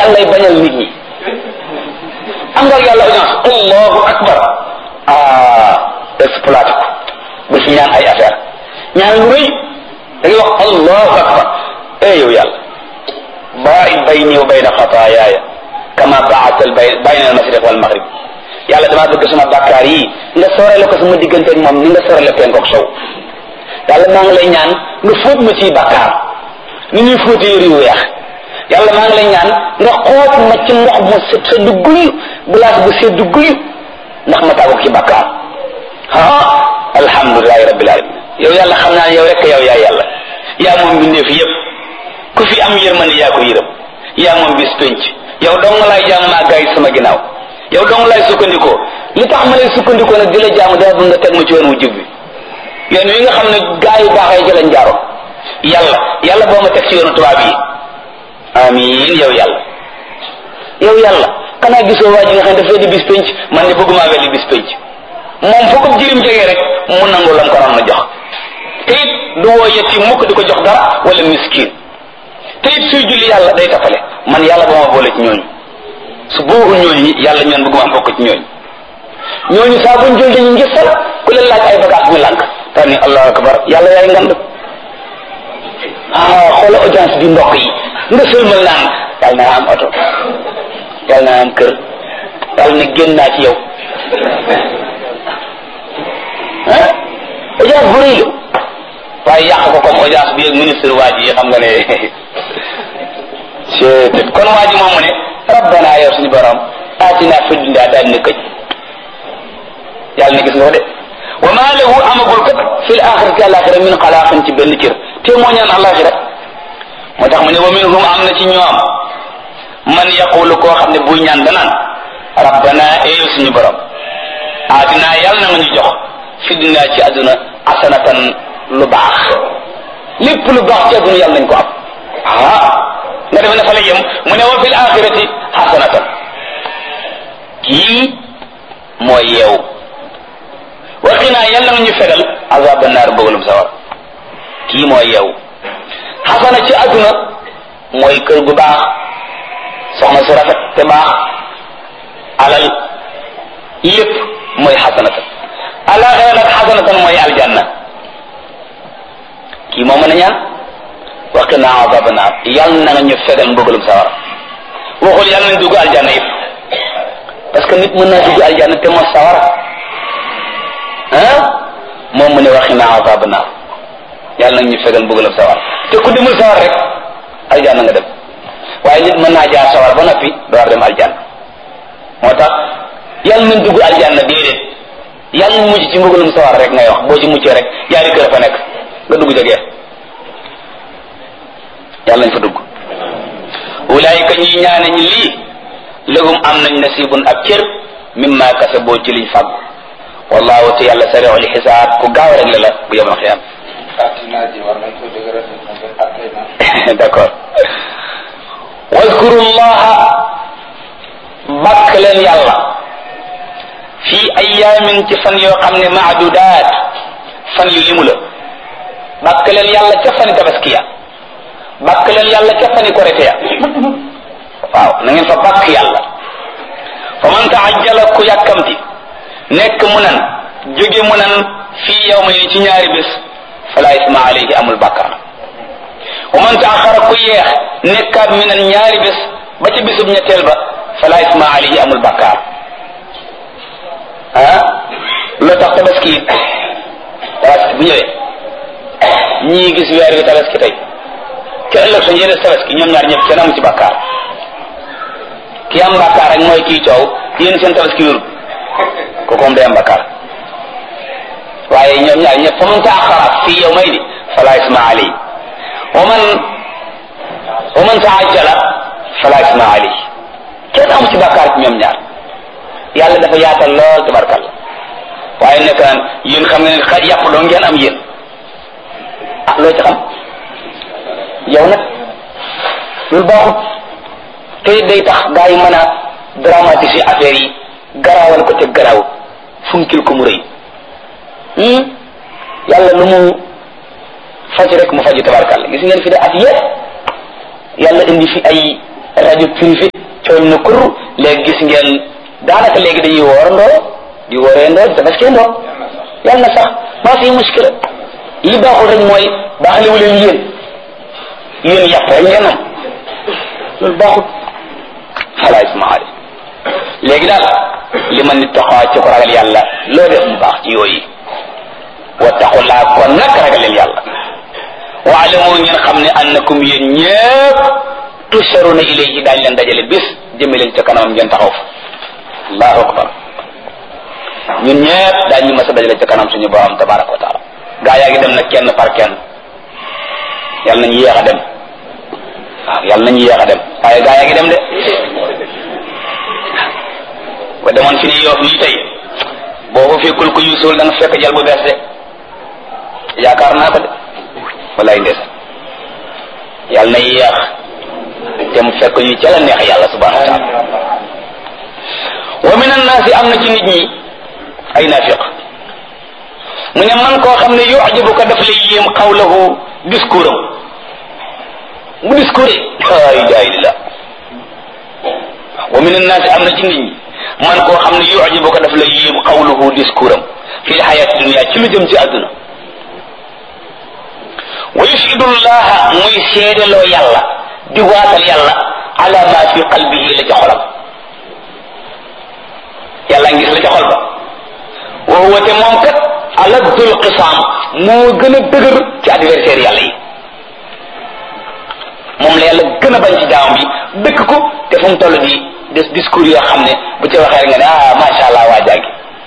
yàllay bañal nit ñi am nga yàlla audience allahu akbar exploité ko ba ci ñaan ay affaire ñaan lu rëy da ngay wax allahu akbar yow yàlla baa'id bayni wa bayna xataayaaya kama ba'adta bayna al-mashriq wal maghrib yàlla damaa bëgg sama bàkkaar yi nga sorale ko sama diggante ak moom ni nga sorale penku ak sow yàlla maa ngi lay ñaan nga fóot ma ciy bàkkaar ni ñuy fóoti yëri yu weex yàlla maa ngi lay ñaan nga xoot ma ci ndox mu sedd guyu glace bu sedd guyu ndax ma tàggu ci bàkkaar alhamdulilahi rabbil alamin yow yàlla xam naa yow rek yow yaa yàlla yaa moom bindee fi yëpp ku fi am yërmande yaa ko yërëm yaa moom bis penc yow dong laay jaamu maa gaay sama ginnaaw yow dong laay sukkandikoo li tax ma lay sukkandikoo nag di la jaamu dafa bëgg nga teg ma ci yoon wu jub bi yoon wi nga xam ne gaa yu baaxee ci lañ jaaroon yàlla boo ma teg ci yoonu tubaab yi amiin yow yàlla xanaa gisoo waa ji nga xam ne dafay di bis penc man de bëgguma wel di bis penc moom foo ko jirim jege rek mu nangu lam ko ram na jox te it du woo yetti mukk di ko jox dara wala miskin te it suy julli yàlla day tafale man yàlla ba ma boole ci ñooñu su boobu ñooñu yàlla ñoon bëgguma am bokk ci ñooñu saa buñ jël dañu ngir sal ku leen laaj ay bagage ñu lànk tax ni allahu akbar yàlla yaay ngand xoola audience bi mbokk yi nga sëlmal naan yàlla na am oto yàlla na am kër yàlla na génn naa ci yow audience bu rëy la waaye yàq ko comme audience bi ak ministre waa ji xam nga ne c'est kon waa ji moom mu ne rabbana yow suñu borom aatina fi dunya daal ne këj yàlla ne gis nga ko de wa ma lahu amagul kat fil axirati alaxira min xalaaqin ci benn cër te moo ñaan alaxira moo tax mu ne wa minhum am na ci ñoom man yaqulu koo xam ne buy ñaan danaan rabbana yow suñu borom aatina yàlla na nga ñu jox fi dunya ci àdduna asanatan lu baax lépp lu baax ci àdduna yàlla nañ ko am nga def na fa la yem mu ne wa fil axirati xasanatan kii mooy yeew waxinaa yàlla nga ñu fegal azaba naar bëggalum sawar kii mooy yeew xasana ci àdduna mooy kër gu baax soxna su rafet te baax alal lépp mooy xasanatan alaxira nag xasanatan mooy aljanna kii moo mën a ñaan waqina azaba naar yàlla na nga ñu fegal mbëggalum sawar waxul yàlla nañ dugg aljanna yëpp parce que nit mën naa dugg aljanna te moo sawara moom mu ne waqina azaba naar yàlla na nga ñu fegal mbëggalum sawar te ku demul sawar rek aljanna nga dem waaye nit mën naa jaar sawar ba noppi door dem aljanna moo tax yàlla nañ dugg aljanna déedéet yàlla na mujj ci mbëggalum sawar rek ngay wax boo ci muccee rek yaari kër fa nekk nga dugg jegee yàlla nañ fa dugg ulaayika ñi ñaane ñi lii lahum am nañ nasibun ab cër mimma kasaboo ci liñ fàggu wallahu te yàlla sari'ul xisaab ku gaaw rek la bu yemal xiyam d'accord wazkuru llaha bakk leen yàlla fii ayaamin ci fan yoo xam ne maadudaat fan yu limu la bakk leen yàlla ca fani tabaskiya bakk leen yàlla ca fani korite ya waaw na ngeen fa bakk yàlla fa man taajjala ku yàkkamti nekk mu nan jóge mu nan fii yawmayni ci ñaari bés fala isma alayhi amul bàkkaar wa man taaxara ku yeex nekkaat mi nan ñaari bés ba ci bésub ñetteel ba fala isma alayhi amul bàkkaar loo tax tabaski bu ñëwee ñii gis weer wi tabaski tey ca ëllëg sa njëriñ tabaski ñoom ñaar ñëpp kenn amu ci bàkkaar ki am bàkkaar rek mooy kii coow yéen seen tabaski wérut kooku moom day am bàkkaar waaye ñoom ñaar ñëpp fa man taaxara fii yawmayni fala isma alayhi wa man taajjala fala isma alayhi kenn amu ci bàkkaar ci ñoom ñaar yàlla dafa yaatal lool tabarkalla waaye nekk naan yéen xam ngeen ne yàpp doo ngeen am yéen loo ci xam yow nag lu baaxut te day tax gaa yi mën a dramatiser affaire yi garaawal ko te garaawut funkil ko mu rëy yàlla lu mu faj rek mu faju tabarkalla gis ngeen fi de at yépp yàlla indi fi ay rajo privé cooñ na kur léegi gis ngeen daanaka léegi dañuy woorandoo di wooreendoo di tabaskendoo yàlla na sax maa fi muskila li baaxul rek mooy baaxlewu leen yéen yàpp rek ngeen am loolu baaxul xalaa ismaali léegi daal li ma nit taxaw ci ko ragal yàlla loo def mu baax ci yooyu wattaqullaa kon nag ragal leen yàlla waalamu ngeen xam ne annakum yéen ñëpp tusharuna ilayhi daañu leen dajale bis jëme leen ca kanamam ngeen taxaw fa allahu akbar ñun ñëpp daañu mas a dajale ca kanam suñu borom tabaraka wa taala gaa yaa ngi dem nag kenn par kenn yàlla nañu yéex a dem waaw yàlla nañu yéex a dem waaye gaa yaa ngi dem de ba demoon fi ni Yoff nii tey boo ko fekkul ko yuusul da nga fekk jal bu bees de yaakaar naa ko de wallaay ndes yàlla na yéex te mu fekk ñu ca la neex yàlla subhanahu wa taala wa min annaasi am na ci nit ñi ay naafiq mu ne man koo xam ne yu'jibuka daf lay yéem qawluhu discours am bu discours la ilaha illallah wa min annaasi am na ci nit ñi man koo xam ne yu'jibuka daf lay yéem qawluhu discours am fi lxayaati dunia ci lu jëm ci àdduna wa yushidu llaha muy seedeloo yàlla di waatal yàlla ala ma fi qalbihi la ca xolam yàlla ngis la ca xol ba wa huwa te moom kat aladul qisaam moo gën a dëgër ci adversaire yàlla yi moom la yàlla gën a bañ ci jaamam bi dëkk ko te fu mu toll di des discours yoo xam ne bu ci waxee nga ne ah macha allah waa jàggi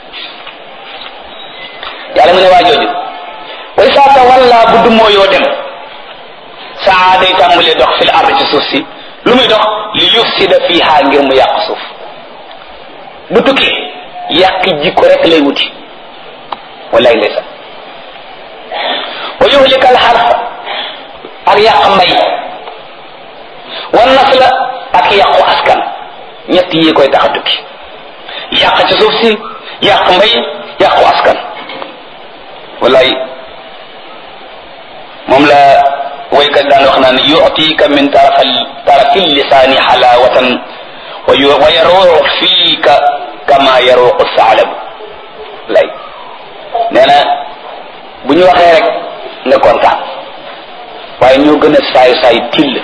yàlla mu ne waa jooju way saa tawalla bu dummoo yoo dem saa day tàmbalee dox fil ard ci suuf si lu muy dox li yufsida fiha ngir mu yàq suuf bu tukkee yàq jikko rek lay wuti wallaay ndeysa wa yuhlika al harfa ak yàq mbay wan nasla ak yàqu askan ñett yi koy tax a tukki yàq ci suuf si yàq mbay yàqu askan wallaay moom la waykat daan wax naan yu'tika min tarafi lisaani xalaawatan wa yaruuxu fiika kama yaruuxu saalab lay nee na bu ñu waxee rek nga kontaan waaye ñoo gën a saay till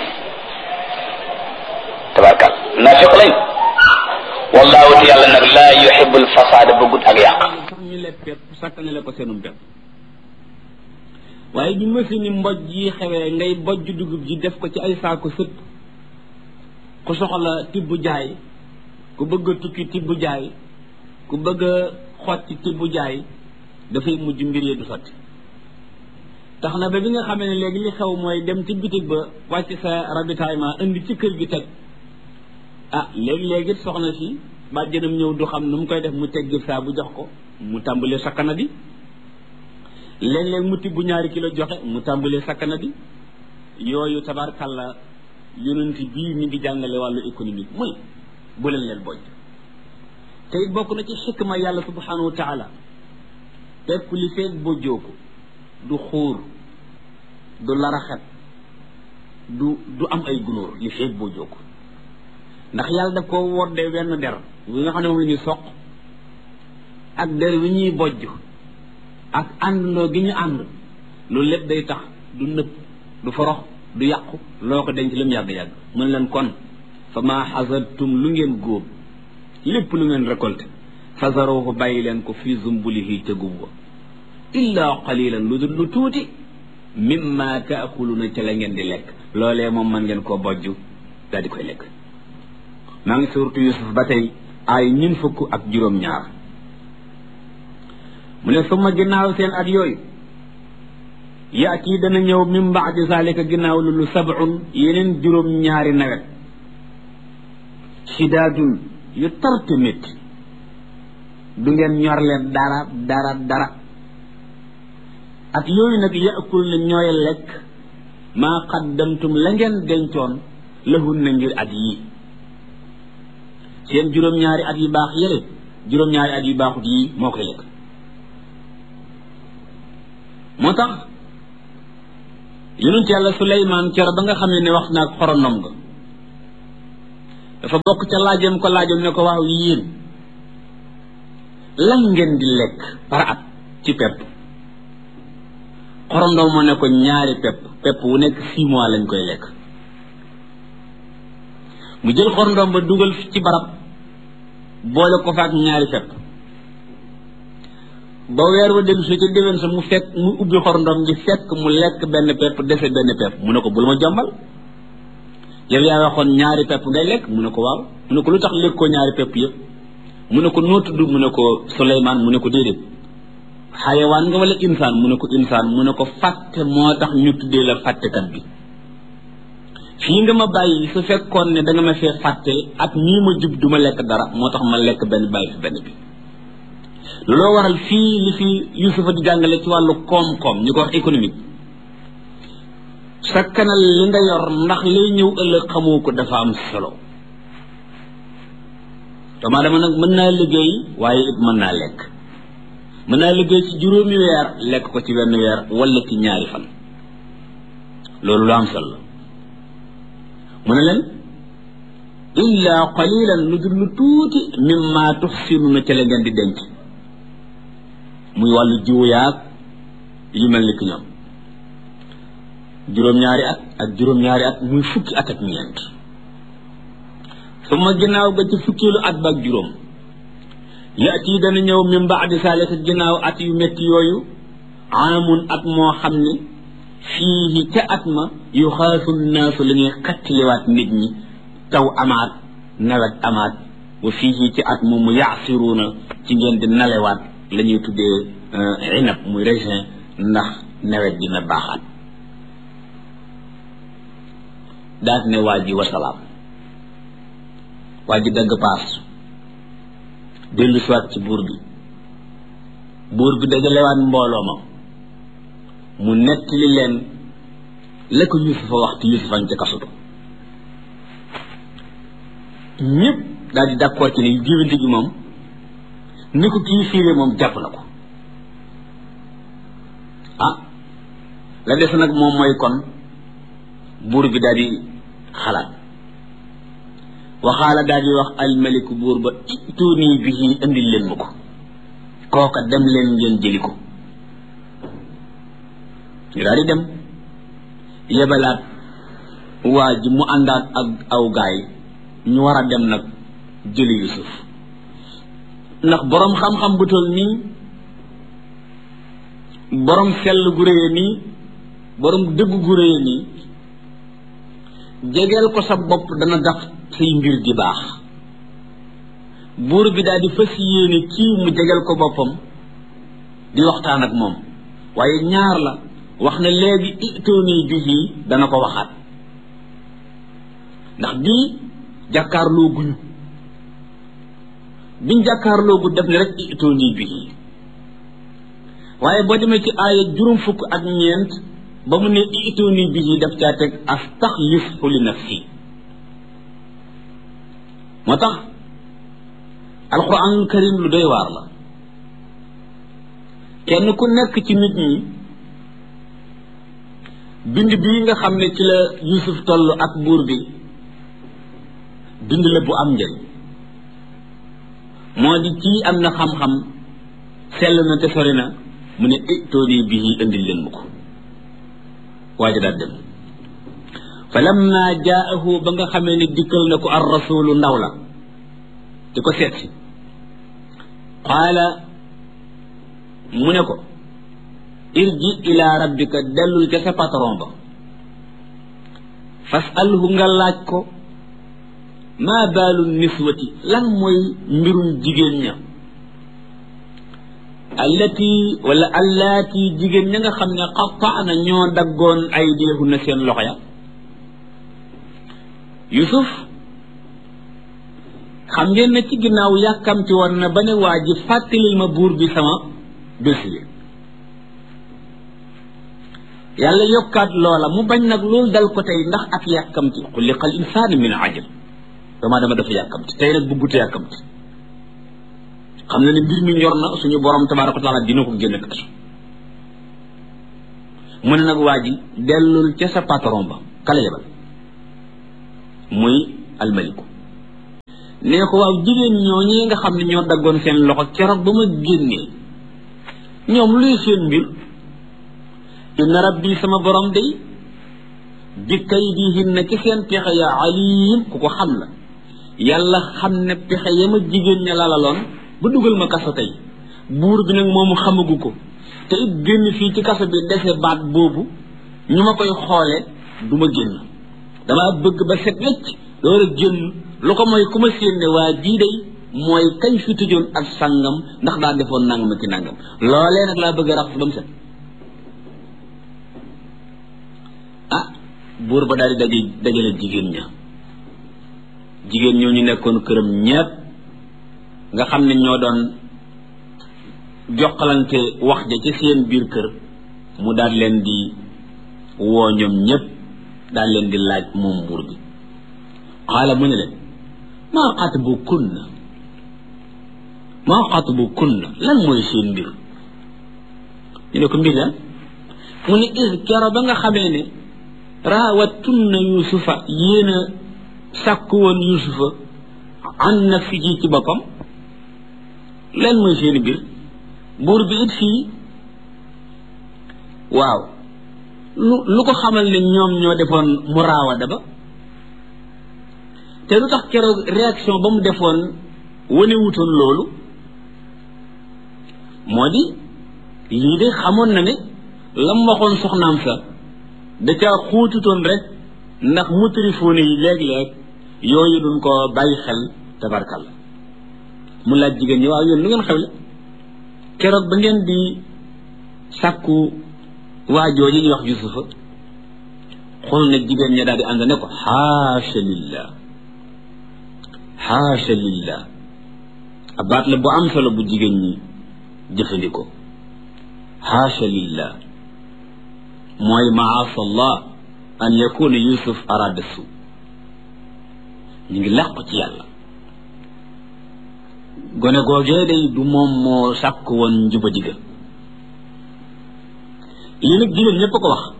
tabarkal naafiq lañ wallahu te yàlla nag laa yuhibu alfasaada bëggut ak yàq sax ñu leb pepp sàkkanale ko seenum pepp waaye bi machine mboj yi xewee ngay bojj dugub ji def ko ci ay saako sëpp ku soxla tibb jaay ku bëgg a tukki tibb jaay ku bëgg a xotti tibb jaay dafay mujj mbir yi du sotti tax na ba bi nga xamee ne léegi li xew mooy dem ci bitig ba wàcc sa ravitaillement indi ci kër gi teg ah léegi soxna si bàjjanam ñëw du xam nu mu koy def mu teg saa bu jox ko mu tàmbalee sakkana di léeg-léeg mu tibb 2 kilo joxe mu tàmbalee sakkana di yooyu tabarkalla yonent bii mi ngi jàngale wàllu économique muy bu leen bojj te it bokk na ci xikma yàlla subhanahu wa taala pepp li feeg bojjoo ko du xuur du laraxet du am ay gunóor li feeg bojjoo ko ndax yàlla daf ko woddee wenn der wi nga xam ne moom ni soq ak der wi ñuy bojj ak àndandoo gi ñu ànd loolu lépp day tax du nëb du forox du yàqu loo ko denc lu mu yàgg-yàgg mën leen kon fa ma xasartum lu ngeen góob lépp lu ngeen récolté fazaruhu bàyyi leen ko fi zumbulihi te gub wa illa qalilan lu dul lu tuuti mimma taakuluna ca la ngeen di lekk loolee moom mën ngeen koo bojj daal di koy lekk maa ngi suurtu Yusuf ba tey ay 40 mu ne suma ginnaaw seen at yooyu yaati dana ñëw min baadi zalika ginnaaw lu 7 yeneen 2 nawet shidaadun yu tarte métti du ngeen ñor leen dara at yooyu nag yaakul na ñooy lekk maa qaddamtum la ngeen dencoon lahun na ngir at yii seen 2 at yu baax yële 2 at yu baaxut yii moo koy lekk moo tax yonent yàlla Suleymaan cero ba nga xam ne wax naag xoronom nga dafa bokk ca laajam ko laajoon ne ko waaw yéen lan ngeen di lekk par at ci pepp xorondom moo ne ko ñaari pepp wu nekk 6 mois lañ koy lekk mu jël xorondom ba dugal ci barab boole ko fa ak ñaari pepp ba weer wa dem su ca déwén sa mu ubbi xorondom gi fekk mu lekk benn pepp dese benn pepp mu ne ko bul ma jombal yow yaa waxoon ñaari pepp ngay lekk mu ne ko waaw mu ne ko lu tax lekkoo ñaari pepp yëpp mu ne ko noo tudd mu ne ko Suleymaan mu ne ko déedéet xayawaan nga wala insaan mu ne ko insaan mu ne ko fàtte moo tax ñu tuddee la fàttekat bi fii nga ma bàyyi su fekkoon ne da nga ma fee fàtte ak nii ma jub du ma lekk dara moo tax ma lekk benn bàyyi fi benn bi looloo waral fii li fi Yuusufa di jàngale ci wàllu koom-koom ñu ko wax économique sakkanal li nga yor ndax lay ñëw ëllëg xamoo ko dafa am solo doomu aadama nag mën naa liggéey waaye it mën naa lekk mën naa liggéey ci 5 weer lekk ko ci 1 weer wala ci 2 fan loolu lu am solo mu ne leen illa qalilan lu dul lu tuuti mimma tuxsinuna ca la ngeen di denc muy wàllu jiwu yaag yu mel ni ki ñoom 2 at ak 2 at muy fukki at ak ñeent suma ginnaaw ba ci fukkilu at ba ak 5 yaati dana ñëw min baadi saalika ginnaaw at yu métti yooyu aamun at moo xam ne fii ca at ma yu xaasul naasu la ñuy xattiliwaat nit ñi taw amaat nawet amaat wa fii ci at moom mu yaasiruuna ci ngeen di nalewaat la ñuy tuddee inab muy raisin ndax nawet dina baaxaat daal ne waa ji wasalaam waa ji dagg paas dellu siwaat ci buur bi dajalewaat mbooloo ma mu nettali leen la ko Yuusufa waxtu Yuusufa ca kasutu ñëpp daal di d'accord ci ne géwénte gi moom ni ko kii fiire moom jàpp na ko la des nag moom mooy kon buur bi daal di xalaat waxaala daal di wax almaliku buur ba ituuni bihi indil leen ma ko kooka dem leen ngeen jëli ko ñu daal di dem yebalaat waa ji mu àndaat ak aw gaay ñu war a dem nag jëli Yuusuf ndax boroom xam-xam bu toll nii boroom sell gu réye nii boroom dëgg gu réye nii jegeel ko sa bopp dana tax say mbir di baax buur bi daal di fas yéene kii mu jegeel ko boppam di waxtaan ak moom waaye ñaar la wax na léegi itooni bihi dana ko waxaat ndax bii jàkkaarloo guñu biñ jàkkaarloo gu def ne rek itooni bihi waaye boo demee ci aaya 4 ba mu ne itooni bihi daf caa teg astaxlisu li nafsi moo tax alquranul karim lu doy waar la kenn ku nekk ci nit ñi bind bii nga xam ne ci la Yuusuf toll ak buur bi bind la bu am njëriñ moo di kii am na xam-xam sell na te sori na mu ne itooni bihi indil leen ma ko waaja daal dem fa lamma jaahu ba nga xamee ne dikkal na ko ar rasulu ndaw la di ko seet si qaala mu ne ko irji ila rabbika dellul ca sa patron ba fasalhu nga laaj ko maa baalu niswati lan mooy mbirum jigéen ña allaati jigéen ña nga xam ne qattaana ñoo daggoon aydiyahunna seen loxo ya Yuusuf xam ngeen ne ci ginnaaw yàkkamti woon na ba ne waa ji fàttalil ma buur bi sama dossier yàlla yokkaat loola mu bañ nag loolu dal ko tey ndax ak yàkkamti xuliqal insaanu min ajal dama dafa yàkkamti tey nag bëggut yàkkamti xam na ne mbir mi ñor na suñu borom tabaaraka wa taala dina ko génn kaso mu ne nag waa ji dellul ca sa patron ba kala yebal muy almaliku ne ko waaw jigéen ñooñee nga xam ne ñoo daggoon seen loxo keroog ba ma génnee ñoom luy seen mbir inna rabbi sama borom day bi kaydihinna ci seen pexe ya alim ku ko xam la yàlla xam ne pexe ya ma jigéen ña lalaloon ba dugal ma kaso tey buur bi nag moomu xamagu ko te it génn fii ci kaso bi dese baat boobu ñu ma koy xoole du ma génn dama bëgg ba set wecc door a génn lu ko mooy ku ma séen ne waa jii day mooy kañ fi tëjoon ak sàngam ndax daa defoon nangam ki nangam loolee nag laa bëgg a raxas ba mu set ah buur ba daal di dajale jigéen ña jigéen ñoo ñu nekkoon këram ñépp nga xam ne ñoo doon jokkalante wax ja ci seen biir kër mu daal leen di woo ñoom ñépp daal leen di laaj moom buur bi xaala mu ne leen maa xatbu kunna lan mooy seen mbir ñu ne ko mbir lan mu ne is kero ba nga xamee ne raawattunna yusufa yéen a sàkku woon yusufa an nafsihi ci boppam lan mooy seen mbir buur bi it fii waaw lu ko xamal ne ñoom ñoo defoon muraawada ba te lu tax keroog réaction ba mu defoon wane wutoon loolu moo di lii de xamoon na ne lam waxoon soxnaam sa da caa xuututoon rek ndax mutrifoone yi léeg-léeg yooyu duñ ko bàyyi xel tabarkal mu laaj jigéen ñi waaw yéen lu ngeen xewle keroog ba ngeen di sàkku waajoo ji ñuy wax yusufa xool na jigéen ña daal di ànd ne ko xaasha lillah abaat la bu am solo bu jigéen ñi jëfandikoo xaasha lillah mooy maasa allah an yakuna yusuf arada su ñu ngi làqu ci yàlla gone googee day du moom moo sàkk woon njuba diga lii nag jigéen ñépp ko wax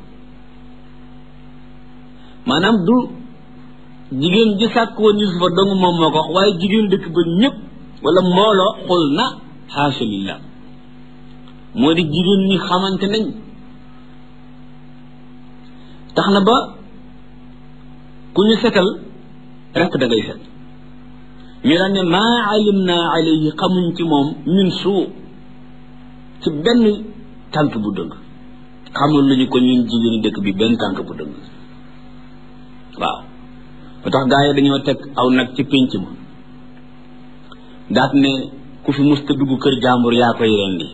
maanaam du jigéen ji sàkk woon yusufa dong moom moo ko wax waaye jigéen dëkk ba ñépp wala mbooloo xul na xaasha lillah moo di jigéen ñi xamante nañ tax na ba ku ñu setal rekk da ngay set ñu daan ne maa alimna alayhi xamuñ ci moom min suu ci benn tànk bu dëng xamul lu ñu ko ñun jigéeni dëkk bi benn tànk bu dëng waaw ba tax gaa yi dañoo teg aw nag ci pénc ma daat ne ku fi musta dugg kër jàmbur yaa koy rendi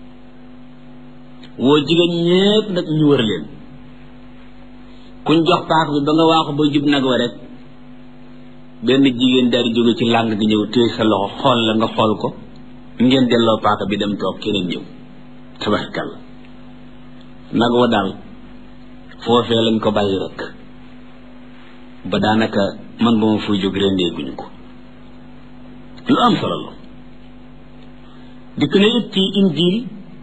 woo jigéen ñépp nag ñu wër leen kuñ jox paak bi ba nga waaxu ba jub nag wa rek benn jigéen daal di jóge ci làng gi ñëw téye sa loxo xool la nga xool ko ngeen delloo paaka bi dem toog keneen ñëw tabarkalla nag wa daal foofee lañ ko bàyyi rek ba daanaka man ba ma fuy jóg rendeeguñu ko lu am solo la dikk na it ci injiil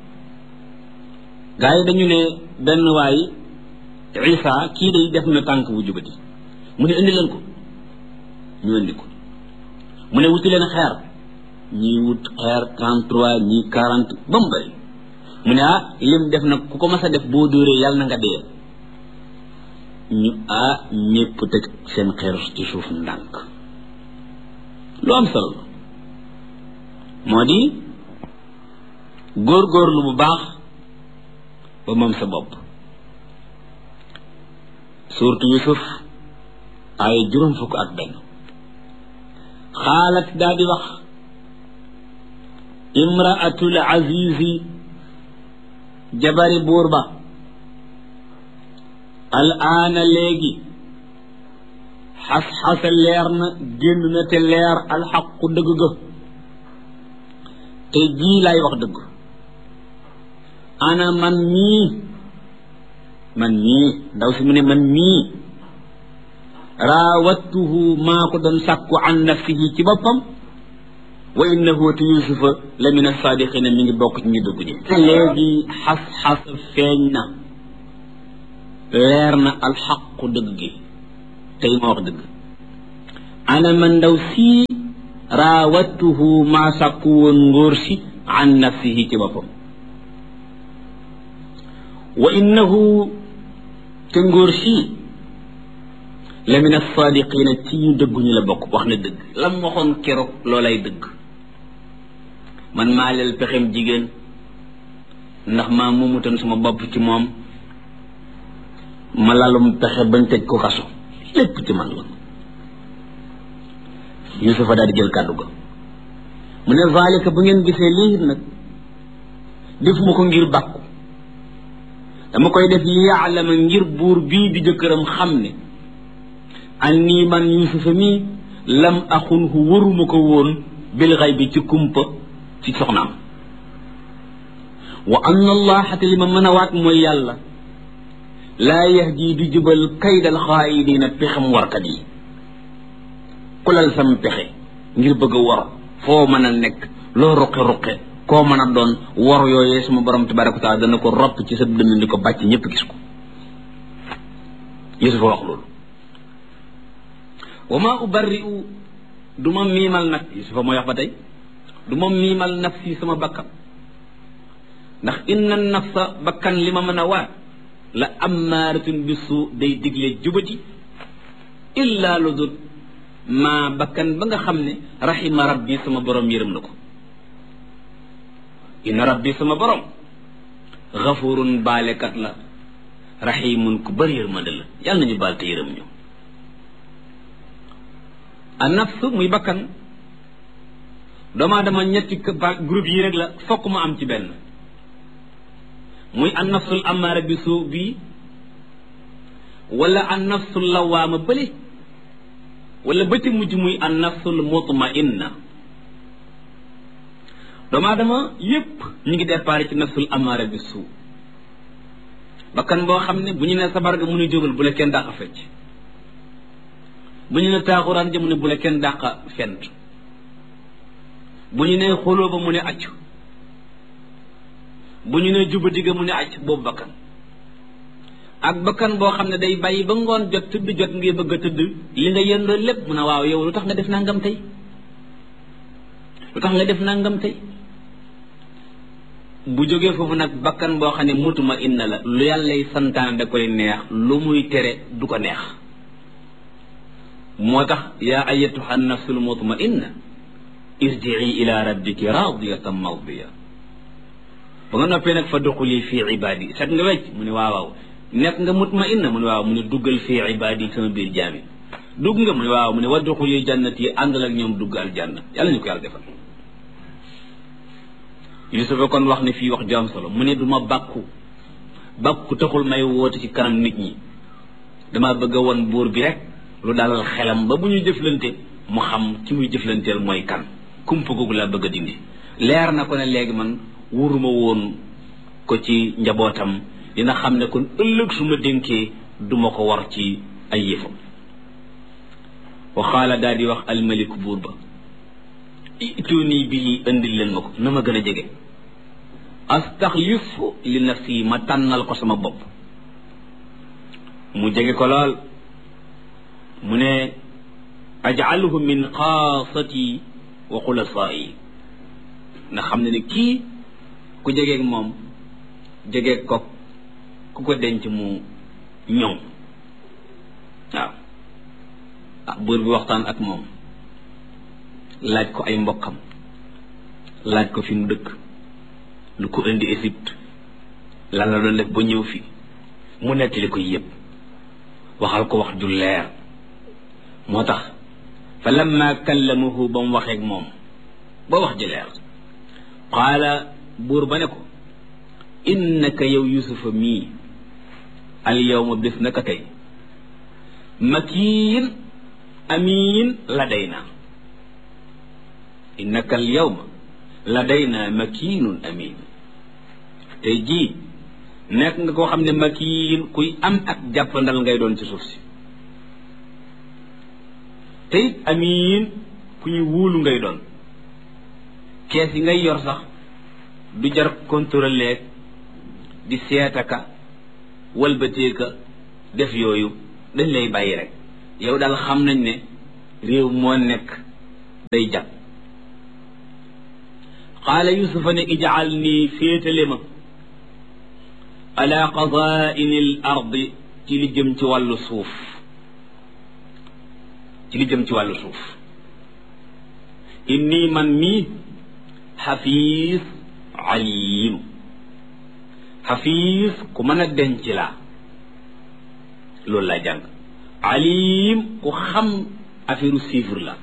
gaa yi dañu ne benn waay Isa kii day def na tànk bu jubati mu ne indi leen ko ñu indi ko mu ne wuti leen xeer ñii wut xeer 33 ñii 40 ba mu bëri mu ne lim def nag ku ko mas a def boo dóoree yàlla na nga dee ñu ñépp teg seen xeer ci suuf ndànk lu am solo la moo di góorgóorlu bu baax ba moom sa bopp suurtu Yusuf ay 50 xaalat daa di wax imraatul azizi jabari buur ba al aana léegi xas-xasa leer na génn na te leer alxaqu dëgg ga te jii laay wax dëgg ana man mii ndaw si mu ne man mii raawattuhu maa ko doon sàkku an nafsihi ci boppam wa innahu te yusufa la min as-saadiqina mi ngi bokk ci ñu dëgg ñi léegi xas-xas feeñ na leer na alxaqu dëgg gi tey ma wax dëgg ana man ndaw sii raawattuhu maa sàkku woon ngóor si an nafsihi ci boppam wa innahu te ngóor si la min as-saadiqiina ci ñu dëgguñu la bokk wax na dëgg lam waxoon keroog loolay dëgg man maa leel pexem jigéen ndax maa moomutan sama bopp ci moom ma lalum pexe bañ tëj ko kaso lépp ci man la Yuusufa daal di jël kàddu ga mu ne zalika bu ngeen gisee lii nag defuma ko ngir bàkku dama koy def li yaalama ngir buur bii di jëkkëram xam ne anni man Yuusufa mii lam axunhu waruma ko woon bil xaybi ci kumpa ci soxnaam wa anna allaha te li ma mën a waat mooy yàlla laa yahdi du jubal kaydal xaayiniina pexam warkat yi kulal sam pexe ngir bëgg a war foo mën a nekk loo ruqe-ruqe koo mën a doon war yooyee sama borom tabaraka wa taala dana ko ropp ci sa dënn di ko bàcc ñëpp gis ko Yuusufa wax loolu wa maa ubarri'u du ma miimal nag Yuusufa mooy wax ba tey du ma miimal nafsi sama bakkan ndax inna nafsa bakkan li ma mën a waat la ammaaratun bisu day digle jubati illa lu dul maa bakkan ba nga xam ne rahima rabbi sama borom yërëm na ko inna rabbi sama borom xafurun baalekat la rahimun ku bëri yërmande la yàlla nañu baal te yërëm ñu a nafs muy bakkan doomaa dama ñetti groupe yi rek la fokk mu am ci benn muy an nafsul amaara bi suu bii wala an nafsul lawaama bële wala ba ci mujj muy an nafsul mutmainna doomu aadama yépp ñu ngi départ ci nafsul amaara bi suu bakkan boo xam ne bu ñu ne sabar ga mu ne jógal bu la kenn dàq fecc bu ñu ne taaxuraan ja mu ne bu la kenn dàq fent bu ñu ne xoloo ba mu ne accu bu ñu ne juba digga mu ne acc boobu bakkan ak bakkan boo xam ne day bàyyi ba ngoon jot tëdd jot ngay bëgg a tëdd li nga yëndoo lépp mu ne waaw yow lu tax nga def nangam tey lu tax nga def nangam tey bu jógee foofu nag bakkan boo xam ne mutuma inna la lu yàllay santaane da koy neex lu muy tere du ko neex moo tax yaa ayyatuha nafsul mutma inna irji'i ila rabbiki radiyatan mardiya ba nga noppee nag fa duxuli fii ibaadi set nga wecc mu ne waaw waaw nekk nga mutma inna mu ne waaw mu ne duggal fii ibaadi sama biir jaami dugg nga mu ne waaw mu ne wa duxuli jannati yi àndal ak ñoom dugg aljanna yàlla ñu ko yàlla defal Yuusufa kon wax ne fii wax jaam solo mu ne du ma bàkku taxul may woote ci kanam nit ñi dama bëgg a won buur bi rek lu dalal xelam ba bu ñu jëflante mu xam ci muy jëflanteel mooy kan kumpa googu laa bëgg a dindi leer na ko ne léegi man wuruma woon ko ci njabootam dina xam ne kon ëllëg su ma dénkee duma ko war ci ay yëfam waxaala daal di wax almaliku buur ba ituni bii indil leen ma ko na ma gën a jege astaxlifu li nafsi ma tànnal ko sama bopp mu jege ko lool mu ne ajaluhu min xaasati wa xulasaai na xam ne ne kii ku jegeeg moom jegeeg ko ku ko denc mu ñoŋ waaw buur bi waxtaan ak moom laaj ko ay mbokkam laaj ko fi mu dëkk lu ko indi Égypte lan la doon def ba ñëw fi mu nettali ko yëpp waxal ko wax ju leer moo tax fa lamma kallamahu ba mu waxeeg moom ba wax ji leer qaala buur ba ne ko innaka yow Yuusufa mii al yawma bés naka tey makiin amiin ladayna innaka al yawma ladayna makiinun amiin tey jii nekk nga koo xam ne makiin kuy am ak jàppandal ngay doon ci suuf si tey amiin ku ñu wóolu ngay doon kees yi ngay yor sax du jar contrôler di seetaka walbateeka def yooyu dañ lay bàyyi rek yow daal xam nañ ne réew moo nekk day jag qaala yusufa ne ijaal nii féetale ma ala qadaa'ini l ardi ci li jëm ci wàllu suuf inni man mii xafiis alim xafiis ku mën a denc laa loolu laa jàng alim ku xam affaire chiffre la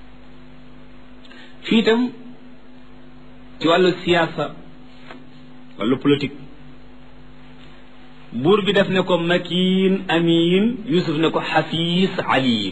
fii itam ci wàllu siyaasa wàllu politique buur bi def ne ko makiin amiin Yusuf ne ko xafiis alim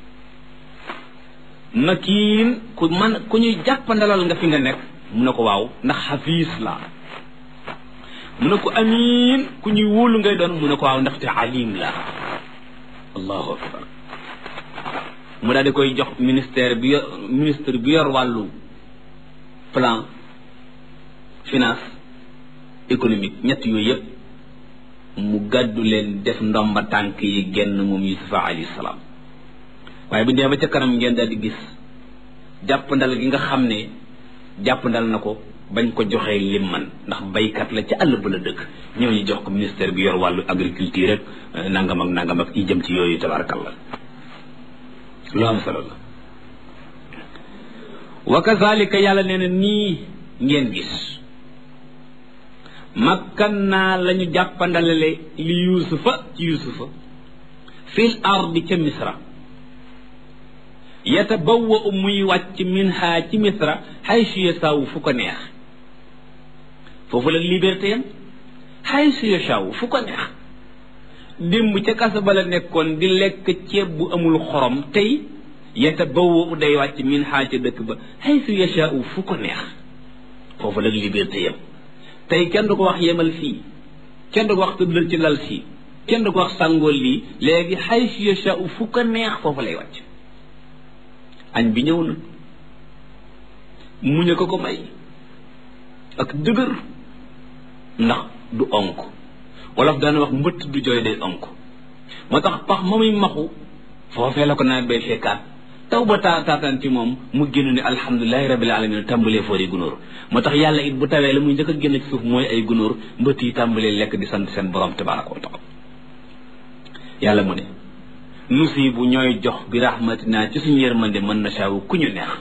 makiin ku ñuy jàppandalal nga fi nga nekk mu ne ko waaw ndax xafiis la mu ne ko amiin ku ñuy wóolu ngay doon mu ne ko waaw ndaxte alim la allahu akbar mu daal di koy jox ministre bi yor wàllu plan finance économique ñett yooyu yëpp mu gàddu leen def ndomba tànk yi genn moom Yusufa alayhi salaam waaye bu demee ba ca kanam ngeen daal di gis jàppandal gi nga xam ne jàppandal na ko bañ ko joxee lim man ndax baykat la ca àll ba la dëkk ñëw ñu jox ko ministère bi yor wàllu agriculture rek nangam ak yi jëm ci yooyu tabarakallah lu am solo la wa kazalika yàlla nee na nii ngeen gis makkan naa la ñu jàppandalale li yusufa fil ardi ca misra yatabawwa muy wàcc minha ci misra haysu yasaawu fu ko neex foofu la liberté yam haysu yasaawu fu ko neex démb ca kasa ba la nekkoon di lekk ceeb bu amul xorom tey yatabawwa day wàcc minha ca dëkk ba haysu yasaawu fu ko neex foofu la liberté yam tey kenn du ko wax yemal fii kenn du ko wax tëddal ci lal fii kenn du ko wax sàngool lii léegi haysu yasaawu fu ko neex foofu lay wàcc añ bi ñëw na muñ a ko may ak dëgër ndax du onk wolof daana wax mbëtt du jooy day onk moo tax pax ma muy maxu foofee la ko nawet bay fekkaat taw ba taataan ci moom mu génn ne alhamdulilahi rabbil alamin tàmbalee foori gunóor moo tax yàlla it bu tawee la muy njëkk a génn ci suuf mooy ay gunóor mbëtt yi tàmbalee lekk di sant seen borom tabaraka wa taala yàlla mu ne nusibu ñooy jox bi rahmatina ci suñu yërmande mën na saawu ku ñu neex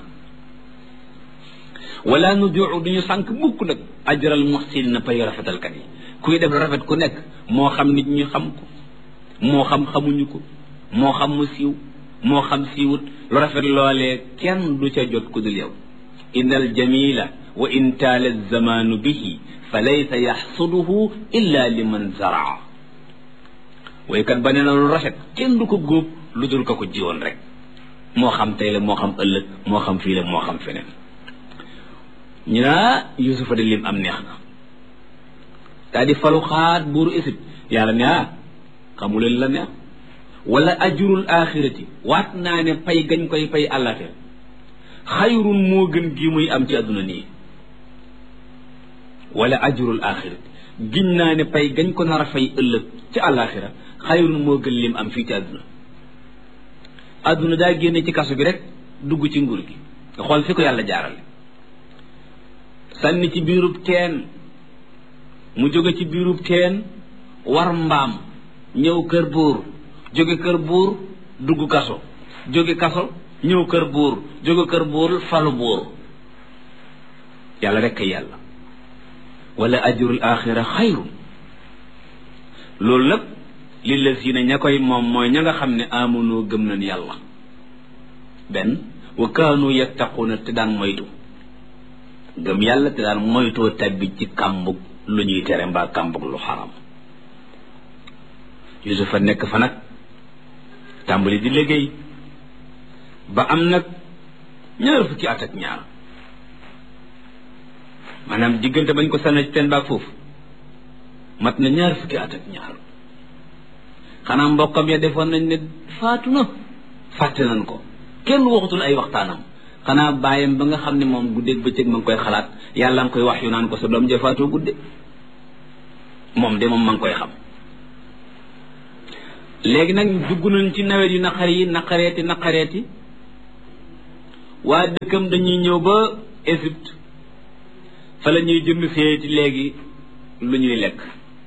wala nudiu duñu sànq mukk nag ajral muhsinina pay rafetalkat yi kuy def rafet ku nekk moo xam nit ñi xam ko moo xam xamuñu ko moo xam mu siiw moo xam siiwut lu rafet loolee kenn du ca jot ku dul yow innal jamila wa in taala zamanu bihi fa laysa yaxsuduhu illa liman zaraa waykat ba nee na lu rafet kenn du ko góob lu dul ko jiwoon rek moo xam tey la moo xam ëllëg moo xam fii la moo xam feneen ñu naa Yusufa de lim am neex na daa di falu xaat buuru Égypte yàlla ne xamuleen la neex wala ajurul axirati waat naa ne pay gañ koy pay àllaxira xayrun moo gën gi muy am ci àdduna nii wala ajurul axirati giñ naa ne pay gañ ko nar a fay ëllëg ci àllaxira xayrun moo gën lim am fii ci àdduna daa génne ci kaso bi rek dugg ci nguur gi nga xool fi ko yàlla jaarale sànni ci biirub teen mu jóge ci biirub teen war mbaam ñëw kër buur jóge kër buur dugg kaso jóge kaso ñëw kër buur jóge kër buur falu buur yàlla rekk yàlla wala ajrul axira xayru loolu nag lillazina ña koy moom mooy ña nga xam ne amunoo gëm nañ yàlla benn wa kaanu yattaquuna te daan moytu gëm yàlla te daan moytoo tabbi ci kàmbug lu ñuy tere mbaa kàmbug lu xaram Yusufa nekk fa nag tàmbali di liggéey ba am nag 20 at ak ñaar maanaam diggante bañ ko sànni ci teen baag foofu mat na 20 at ak ñaar xanaa mbokkam ya defoon nañ ne faatu na fàtte nañ ko kenn waxatul ay waxtaanam xanaa bàyyam ba nga xam ne moom guddeeg bëccëg ma ngi koy xalaat yàlla nga koy wax yu naan ko sa doom ja faatoo gudde moom de moom ma ngi koy xam léegi nag dugg nañ ci nawet yu naqareeti waa dëkkam dañuy ñëw ba Égypte fa la ñuy jënd seeti léegi lu ñuy lekk.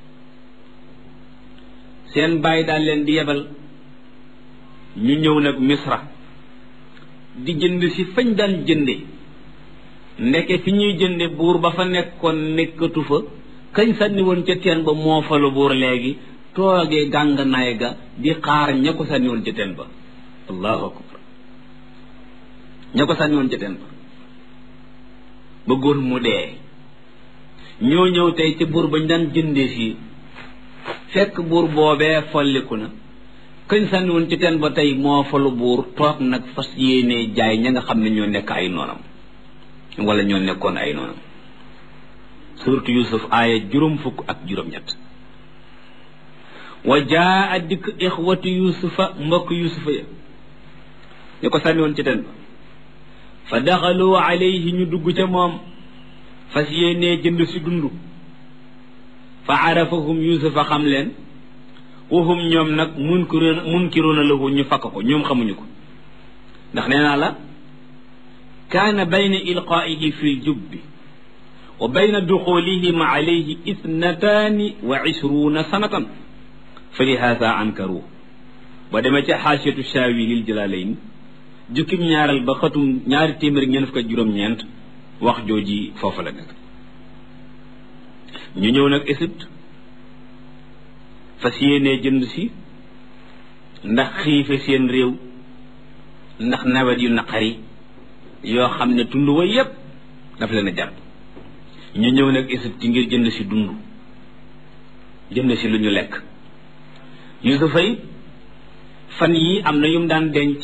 seen bàyyi daal leen di yebal ñu ñëw nag Misra di jënd si fañ daan jënde ndeke fi ñuy jënde buur ba fa nekkoon nekkatu fa, kañ sànni woon ca teen ba moo fa lu buur léegi toogee gànganaay ga di xaar ña ko sànni woon ca teen ba. allahu akbar. ña ko sànni woon ca teen ba bëggoon mu dee ñoo ñëw tey ci buur bañ daan jëndee fii fekk buur boobee folliku na, kañ sànni woon ci teen ba tey moo fa lu buur toog nag fas yéenee jaay ña nga xam ne ñoo nekk ay noonam wala ñoo nekkoon ay noonam. suratu Yusuf aaya 50 wa jaa dikk ixwatu yusufa mbokk yusufa ya ñu ko sànni woon ci teen ba fa daxalu alayhi ñu dugg ca moom fas yéenee jënd si dund. fa arafahum yusufa xam leen wahum ñoom nag munkiruna lahu ñu fakk ko ñoom xamuñu ko ndax nee naa la kaana bayna ilqaa'ihi fi ljubbi wa bayna duxulihim alayhi 22 sanatan fa lihaada ankaru. ba demee ca xaasiyatu shaawi lil jalalayn jukkim ñaaral ba xatum 249 wax jooji foofu la nekk. ñu ñëw nag Égypte fas yéenee jënd si ndax xiife seen réew, ndax nawet yu naqari yoo xam ne tund wa yépp daf leen a jàpp. ñu ñëw nag Égypte ngir jënd si dund, jënd si lu ñu lekk. Yusufa yi fan yi am na yum daan denc,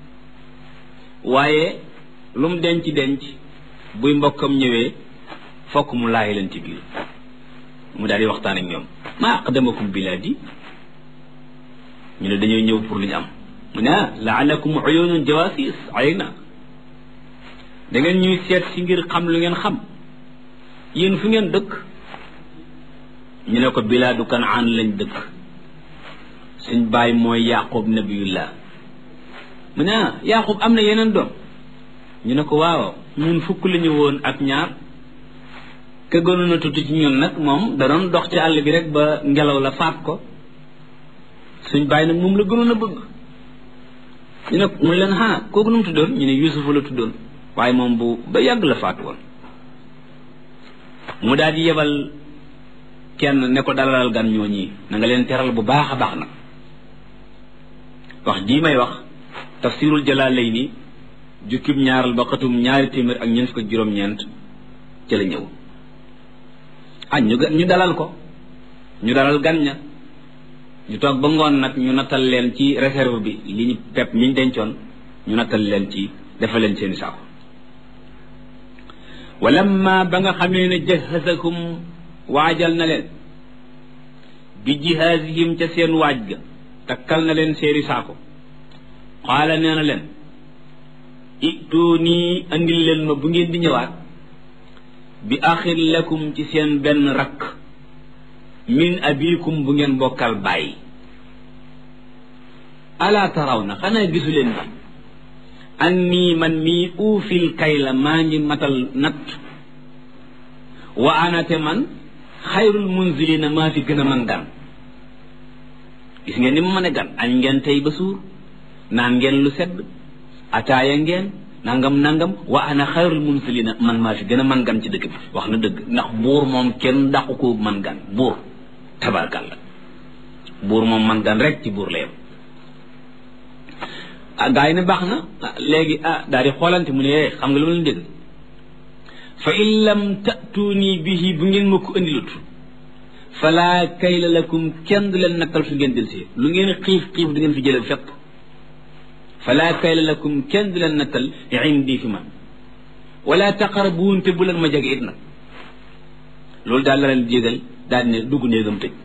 waaye lum denc buy mbokkam ñëwee fokk mu laay leen ci biir. mu daal di waxtaan ak ñoom, maa aqdamakum bilaadi, ñu ne dañoo ñëw pour lu ñu am. mu ne laalakum uyunun jawasis ayna, da ngeen ñuy seet si ngir xam lu ngeen xam. yéen fu ngeen dëkk? ñu ne ko bilaadu Kanaan lañ dëkk, suñ baay mooy Yaqub nabiyullah. mu ne Yaqub am na yeneen doom? ñu ne ko waaw, ñun fukk la ñu woon ak ñaar. ke gënoon a tuuti ci ñun nag moom da doon dox ci àll bi rek ba ngelaw la faat ko, suñ bàyyi nag moom la gënoon a bëgg. ñu ne mu leen kooku nu mu tuddoon? ñu ne Yusufa la tuddoon, waaye moom bu ba yàgg la faat woon. mu daal di yebal kenn ne ko dalalal gan ñooñi, na nga leen teral bu baax a baax nag. wax jii may wax tafsirul Jalaalayni jukkib ñaaral ba xatum 249 ca la ñëw. ñu dalal ko, ñu dalal gan ña, ñu toog ba ngoon nag ñu nattal leen ci réserve bi li ñu pepp mi ñu dencoon, ñu nattal leen ci defal leen seeni saako. walamma ba nga xamee ne jahazakum waajal na leen bi jihaazihim ca seen waaj ga, takkal na leen seeni saako. qaala nee na leen ituuni andil leen ma bu ngeen di ñëwaat bi axin lakum ci seen benn rakk min abikum bu ngeen bokkal bàyyi. alaa taraw na xanaa gisu leen bi anni man mii uufil kayla maa ngi matal natt wa anate man xayrul munzilina maa fi gën a man gan. gis ngeen ni mu mën a gan, añ ngeen tey ba suur, naan ngeen lu sedd, ataaya ngeen nangam wa ana xayrul munzilina man maa fi gën a man gan ci dëkk bi. wax na dëgg, ndax buur moom kenn dàqu ko man gan. buur tabarkàlla, buur moom man gan rek ci buur la yem. gaa yi ne baax na léegi daal di xoolante mu ne xam nga lu ma leen dégg, fa in lam ta'tuuni bihi bu ngeen ma ko indilut fala kayla lakum kenn du leen nattal su ngeen delsi. lu ngeen xiif xiif du ngeen fi jëlee fépp. fala kayla lakum kenn du leen nattal indi fi man wala taqrabuun te bu leen ma jege it nag. loolu daal la leen jégal, daal di ne dugg néegam tëj.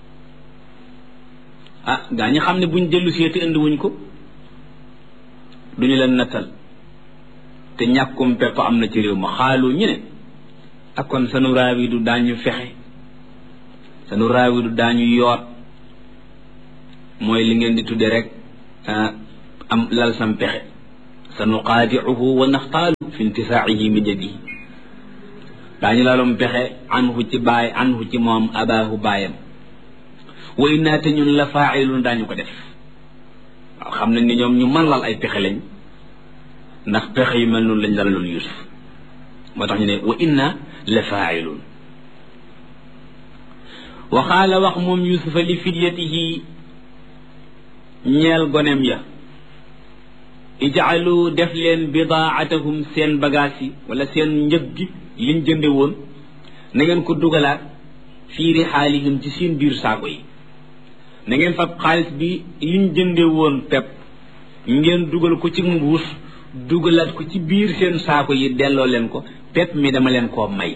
gaa ñi xam ne buñ dellu si te indi wuñ ko duñu leen nattal, te ñàkkum pepp am na ci réew ma. xaalu ñu ne akon sanu raawi du daañu fexe, sanu raawi du daañu yoot, mooy li ngeen di tudde rek am lal sam pexe. sanu qaadiuhu wa naxtaalu fi intisaa'ihi min yadihi. daañu lalum pexe anhu ci moom abaahu baayam wa inna te ñun la faailun daañu ko def waaw xam nañ ni ñoom ñu mën lal ay pexe lañ ndax pexe yu mel noonu lañ lalaloon Yuusuf moo tax ñu ne wa inna la faailun waxaala wax moom Yuusufa li fidyatihi ñeel gonem ya ijaalu def leen bidaatahum seen bagage yi wala seen njëg gi liñ jënde woon na ngeen ko dugalaat fii rixaalihim ci seen biir saako yi na ngeen fab xaalis bi liñ jënde woon pepp ngeen dugal ko ci mbuus dugalaat ko ci biir seen saako yi delloo leen ko pepp mi dama leen koo may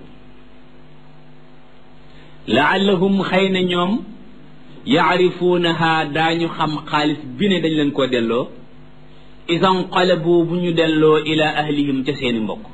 laallahum xëy na ñoom yaarifuunaha daañu xam xaalis bi ne dañ leen koo delloo isan qalabu bu ñu delloo ila ahlihim ca seeni mbokk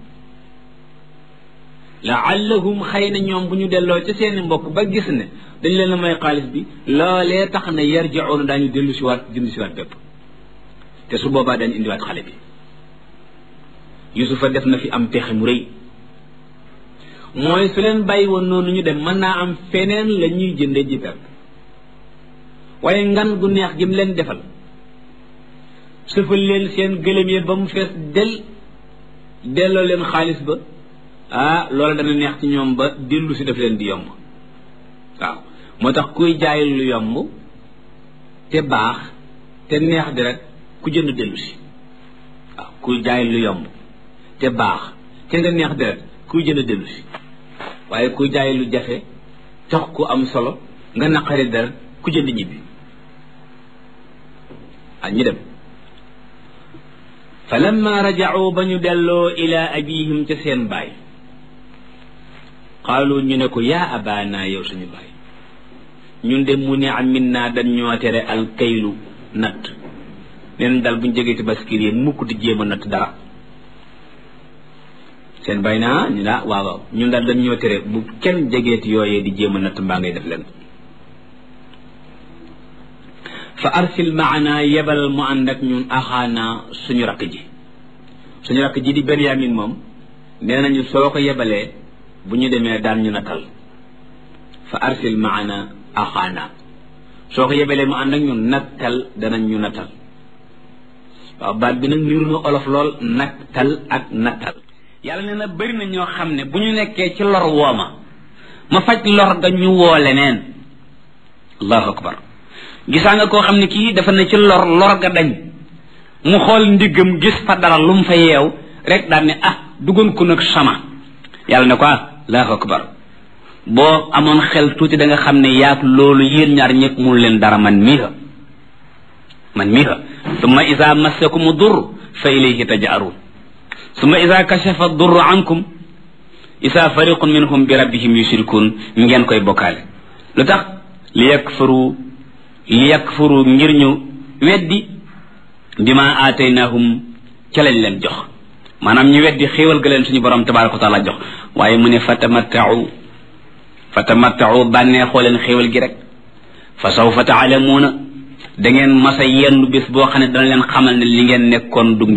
laallahum xëy na ñoom bu ñu delloo ca seeni mbokk ba gis ne dañ leen a may xaalis bi loolee tax na yarji'uuna daañu dellu si waat jënd si waat bépp te su boobaa dañ indiwaat xale bi Yuusufa def na fi am pexe mu rëy mooy su leen bàyyi woon noonu ñu dem mën naa am feneen la ñuy jënde ji pepp waaye ngan gu neex gi mu leen defal sëfal leen seen gëlëm yi ba mu fees delloo leen xaalis ba loolu dana neex ci ñoom ba dellu si def leen di yomb waaw moo tax kuy jaay lu yomb te baax te neex di rek ku jënd dellu si waaw kuy jaay lu yomb te baax te nga neex di rek kuy jënd dellu si waaye kuy jaay lu jafe tax ku am solo nga naqari dara ku jënd ñibbi ñu dem fa lamma raja'u ba ñu delloo ila abihim ca seen baay qaalu ñu ne ko yaa abaana yow suñu baay ñun de mu ne amin naa dañ ñoo tere al kaylu natt neen dal buñ jegee ci baskil yi mukk di jéem a natt dara seen baay naa ñu daa waaw ñun daal dañ ñoo tere bu kenn jegeeti yooyee di jéem a natt mbaa ngay def leen fa arsil maana yebal mu ànd ak ñun axaana suñu rakk ji di Benyamin moom nee nañu soo ko yebalee bu ñu demee daan ñu nattal fa arsil maana axaana soo ko yebalee mu ànd ak ñun nattal danañ ñu nattal waaw baat bi nag niru na olof lool nattal ak nattal yàlla nee na bëri na ñoo xam ne bu ñu nekkee ci lor wooma ma faj lor ga ñu woo leneen allahu akbar gisaa nga koo xam ne kii dafa ne ci lor ga dañ mu xool ndiggam gis fa dara lu mu fa yeew rek daan ne duggoon ko nag sama yàlla ne ko allahu akbar boo amoon xel tuuti da nga xam ne yaag loolu yéen ñaar ñëpp mun leen dara man mii summa isa massakum dur fa ilayhi taj'arun summa isa kashafa dur ankum isa fariqun minhum bi rabbihim yushrikun ngeen koy bokkaale lu tax li yakfuru ngir ñu weddi bima aataynahum ca lañ leen jox maanaam ñu weddi xéewal ga leen suñu borom tabaraka wa taala jox waaye mu ne fatamattau bànneexoo leen xéewal gi rek fa sawfa taalamuuna da ngeen masa yenn bés boo xam ne dana leen xamal ne li ngeen nekkoon dug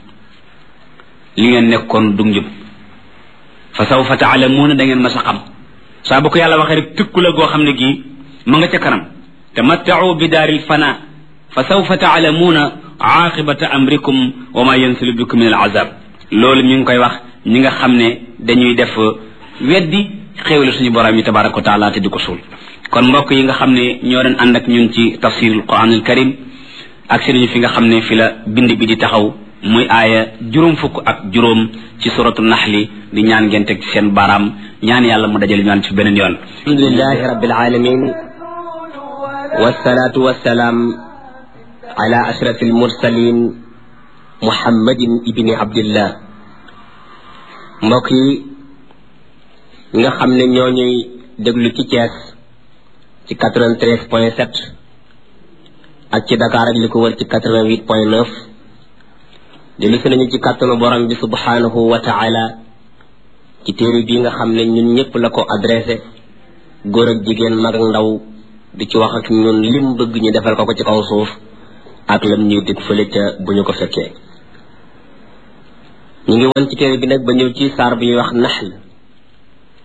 njub fa sawfa taalamuuna da ngeen masa xam saa bu ko yàlla waxee rek tëkku la goo xam ne gii ma nga ca kanam tamattau bi daaril fana fa sawfa taalamuuna aaqibata amrikum wa ma yansilu bikum min al azab loolu ñu ngi koy wax ñi nga xam ne dañuy def weddi xéewale suñu borom yi tabaraka wa taala te di ko suul kon mbokk yi nga xam ne ñoo doon ànd ak ñun ci tafsirul quranul karim ak sëriñ fi nga xam ne fi la bind bi di taxaw muy aaya 50 ci suratu naxli di ñaan ngeen teg ci seen baaraam ñaan yàlla mu dajale ñaan ci beneen yoon alhamdulillahi rabbil alamin wassalatu wassalaam ala ashrafil mursalin muhammadin ibni abdillah mbokk yi nga xam ne ñoo ñuy déglu ci Thiès ci 93.7 ak ci Dakar ak li ko wër ci 88.9 dellu si nañu ci kàttanu borom bi subhanahu wa ta'ala ci téere bii nga xam ne ñun ñëpp la ko adressé góor ak jigéen mag ak ndaw di ci wax ak ñun lim bëgg ñu defal ko ci kaw suuf ak lam ñuy dégg fële ca bu ñu ko fekkee ñu ngi woon ci téere bi nag ba ñëw ci saar bi ñuy wax naxl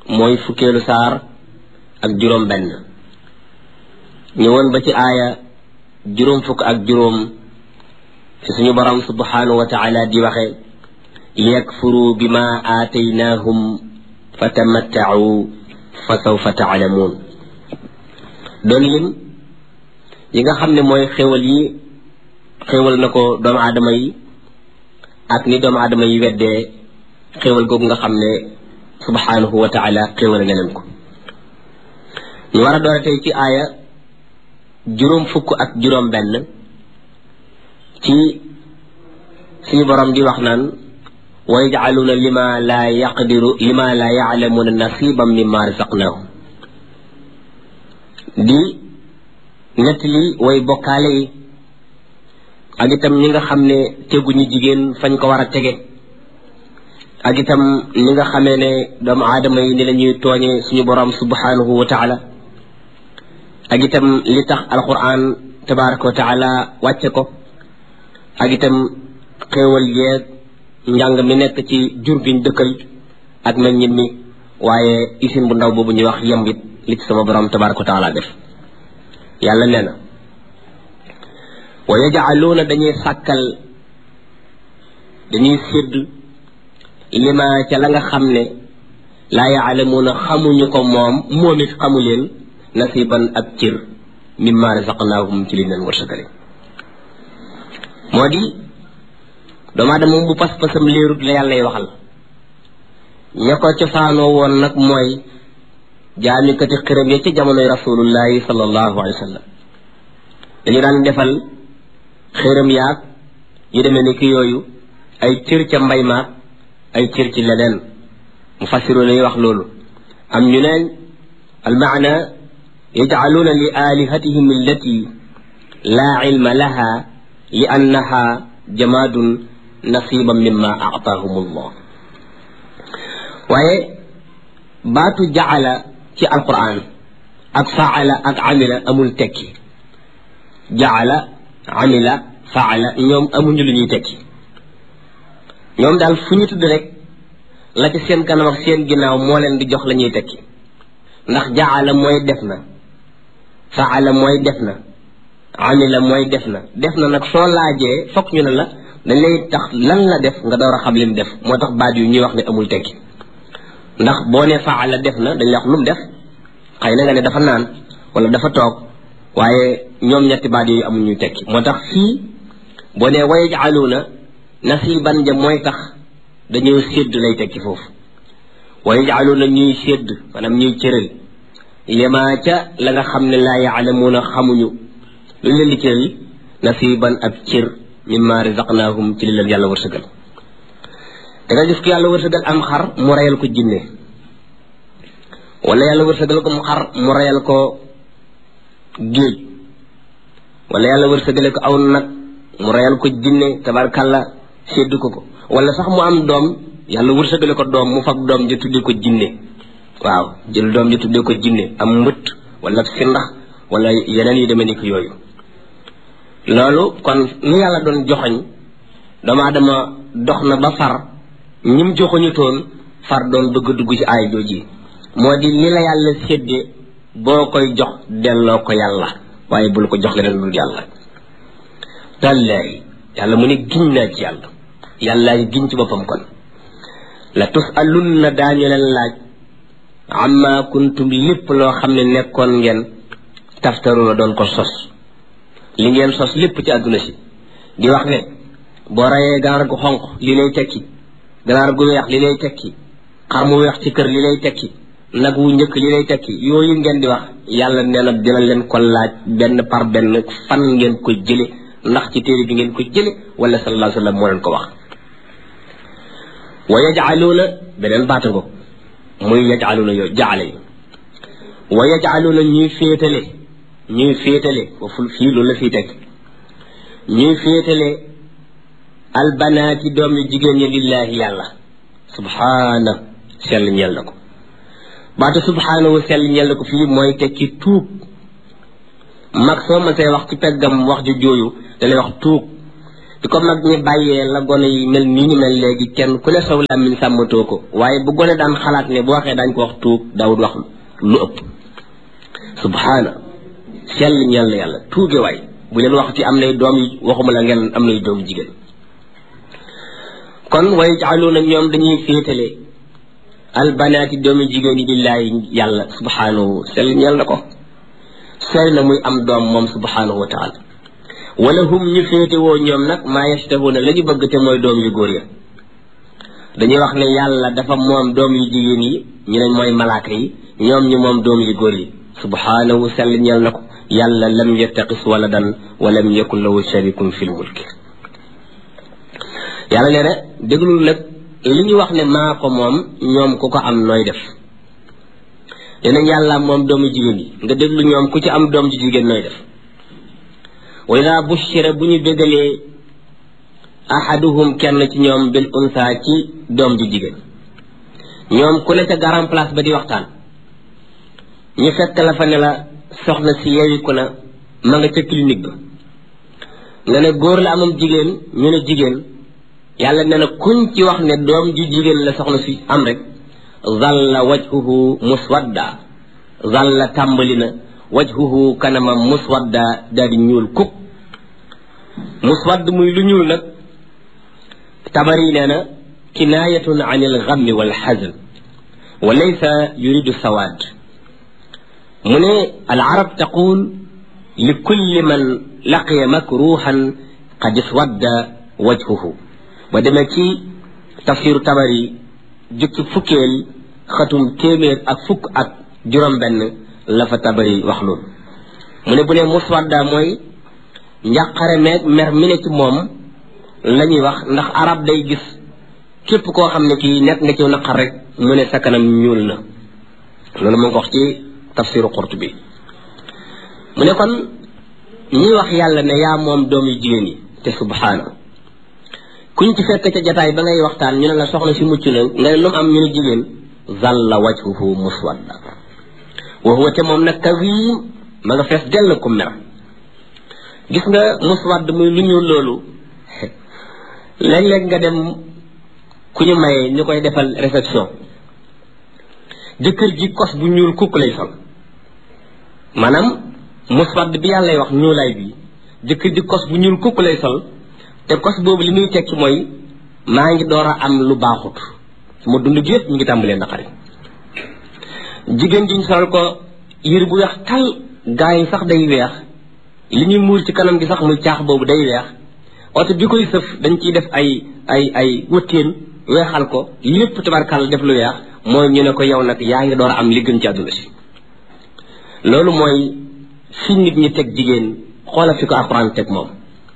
mooy fukkeelu saar ak juróom benn ñëwoon ba ci aaya juróom fukk ak juróom ci suñu borom subhanahu wa taala di waxe liyakfuru bima aataynahum fatamatta'u fa sawfa ta'lamun doon lim yi nga xam ne mooy xéewal na ko doomu aadama yi ak ni doomu aadama yi weddee xéewal googu nga xam ne subhanahu wa taala xéewal na leen ko ñu war a doore tey ci aaya juróom fukk ak juróom benn ci suñu borom di wax naan wa yaj'aluna lima la ya'lamuna nasiban mimma razaqnahum di nettali way bokkaale yi ak itam ñi nga xam ne teguñu jigéen fañ ko war a tege ak itam ñi nga xamee ne doomu aadama yi ni la ñuy tooñe suñu borom subhanahu wa taala ak itam li tax alquran tabaraka wa taala wàcce ko ak itam xéewal yeeg njàng mi nekk ci jur giñ dëkkal ak meññit mi waaye isin bu ndaw boobu ñuy wax yembit li ci sama borom tabaraka wa taala def yàlla nee na wa yaj'aluuna dañuy sàkkal dañuy sédd lima ca la nga xam ne laa yaalamuuna xamuñu ko moom it xamu leen nasiban ab cër mimma razaqnaahum ci li leen wërsëgale moo di doomu aadama moom bu pas-pasam léerut la yàlla lay waxal ña ko cosaanoo woon nag mooy jaamikati xiram ya ci jamonoy rasulullahi sallallahu alayhi wa sallam dañu daan defal xiram yaag yu demee ni ki yooyu ay cër ca mbay ma ay cër ci leneen mu fassiru lañuy wax loolu am ñu neen almaana yaj'aluuna li alihatihim allati laa ilma laha li annaha jamaadun nasiban mimma a'taahum allah waaye baatu ja'ala ci alquran ak faala ak amila amul tekki ja'ala amila faala ñoom amuñu lu ñuy tekki ñoom daal fu ñu tudd rek la ci seen kanam ak seen ginnaaw moo leen di jox la ñuy tekki ndax ja'ala mooy def na faala mooy def na amila mooy def na nag soo laajee fokk ñu ne la dañ lay tax lan la def nga door a xam lim def moo tax baat yu ñuy wax ne amul tekki ndax boo ne faala def na dañ la wax lu mu def xëy na nga ne dafa naan wala dafa toog waaye ñoom ñetti baat yooyu amuñu tekki moo tax fii boo ne wa yaj'aluuna nasiban ja mooy tax dañoo sédd lay tekki foofu wa yaj'aluuna ñuy sédd maanaam ñuy cëral lima ca la nga xam ne laa yaalamuuna xamuñu lu leen di cëral nasiban ab cër mimma razaqnaahum ci li leen yàlla wërsëgal da nga gis ko yàlla wërsëgal am xar mu reyal ko jinne wala yàlla wërsëgal ko mu xar mu reyal ko géej wala yàlla wërsëgale ko aw nag mu reyal ko jinne tabarkalla séddu ko wala sax mu am doom yàlla wërsëgale ko doom mu fab doom ja tuddee ko jinne waaw jël doom ja tuddee ko jinne am mbëtt wala sindax wala yeneen yi demee ni ko yooyu loolu kon ni yàlla doon joxoñ doomu aadama dox na ba far ñim joxoñu toon far doon bëgg dugg ci aay jooji moo di li la yàlla séddee boo koy jox delloo ko yàlla waaye bul ko jox leneen lu yàlla tallaay yàlla mu ne giñ naa ci yàlla giñ ci boppam kon la tusalunna daañu leen laaj amma kuntum lépp loo xam ne nekkoon ngeen taftaruna doon ko sos li ngeen sos lépp ci àdduna si di wax ne boo rayee ganaar gu xonq li lay tekki ganaar gu weex li lay tekki xar mu weex ci kër li lay tekki nag wu njëkk li lay tekki yooyu ngeen di wax yàlla nee na dina leen ko laaj benn par benn fan ngeen ko jële ndax ci téere bi ngeen ko jële wala sallallahu alayhi wa sallam moo leen ko wax wa yaj'aluuna beneen baata ngo muy yaj'aluuna yooyu jaale yi wa yaj'aluuna ñuy féetale foofu fii loolu la fii teg ñuy féetale albanaati doom yu jigéen ñi lillaahi yàlla subhaana sell ñeel na ko baatu subhaanahu sell ñeel na ko fii mooy tekki tuub mag soo ma say wax ci peggam wax ju jooyu da lay wax tuub di ko mag ñi bàyyee la gone yi mel nii ñu mel léegi kenn ku ne saw làmmiñ sàmmatoo ko waaye bu gone daan xalaat ne bu waxee dañ ko wax tuub daawul wax lu ëpp subhaana sell ñeel na yàlla tuuge waay bu leen wax ci am nay doom yi waxuma la ngeen am nay doom jigéen kon way jaaluuna ñoom dañuy féetale albanaati doomi jigéen yi lillaahi yàlla subhaanahu sell ñeel na ko sell na muy am doom moom subhaanahu wa taala wala hum ñu féete woo ñoom nag maa yastahuna la ñu bëgg te mooy doom yu góor ya dañuy wax ne yàlla dafa moom doom yu jigéen yi ñu ne mooy malaaka yi ñoom ñu moom doom yu góor yi subhaanahu sell ñeel na ko yàlla lam yattaqis waladan wa lam yakun lahu sharikun fil mulki yàlla nee na déglul nag li ñu wax ne maa ko moom ñoom ku ko am nooy def dinañ yàlla moom doomu jigéen yi nga déglu ñoom ku ci am doom ju jigéen nooy def wa ida bushira bu ñu bégalee ahaduhum kenn ci ñoom bil unsa ci doom ju jigéen ñoom ku ne ca garan place ba di waxtaan ñu fekk la fa ne la soxna si yeewiku na ma nga ca clinique ba nga ne góor la amam jigéen ñu ne jigéen yàlla nee na kuñ ci wax ne doom ju jigéen la soxna si am rek zalla wajhuhu muswadda zalla tàmbali na wajhuhu kanamam muswadda daal di ñuul kuk muswadd muy lu ñuul nag tabari nee na kinaayatun an il gammi wal xazn wa laysa yuridu sawaad mu ne al arab taqul li kulli man laqiya makruhan qad iswadda wajhuhu ba demee ci tafsiru tabari jukki fukkeel xatum téeméer ak fukk ak juróom-benn la fa tabari wax loolu mu ne bu ne muswadda mooy njàqare meeg mer mi ne ci moom la ñuy wax ndax arab day gis képp koo xam ne kii nekk nga ci naqar rek mu ne sa kanam ñuul na loolu mu ngi ko wax ci tafsiru Qurtubi mu ne kon ñuy wax yàlla ne yaa moom doom yu jigéen yi te subhaana kuñ ci fekk ca jataay ba ngay waxtaan ñu ne la soxna si mucc na nga ne lu mu am ñu ne jigéen zalla wajhuhu muswadda wa huwa te moom nag kazim ma nga fees dell ku mer gis nga muswadd muy lu ñuul loolu léeg-léeg nga dem ku ñu maye ñu koy defal réception jëkkër ji kos bu ñuul kukk lay sol maanaam muswadd bi yàlla lay wax ñuulaay bi jëkkër ji kos bu ñuul kukk lay sol te kos boobu li muy tekki mooy maa ngi door a am lu baaxut sama dund gi yëpp ñu ngi tàmbalee naqari jigéen ji ñu sol ko yére bu weex tal gaa yi sax day weex li ñuy muur ci kanam gi sax muy caax boobu day weex oto bi koy sëf dañ ciy def ay wëttéen weexal ko lépp tabarkàlla def lu weex mooy ñu ne ko yow nag yaa ngi door a am li gën ci àdduna si loolu mooy fi nit ñi teg jigéen xoola fi ko alxuraan teg moom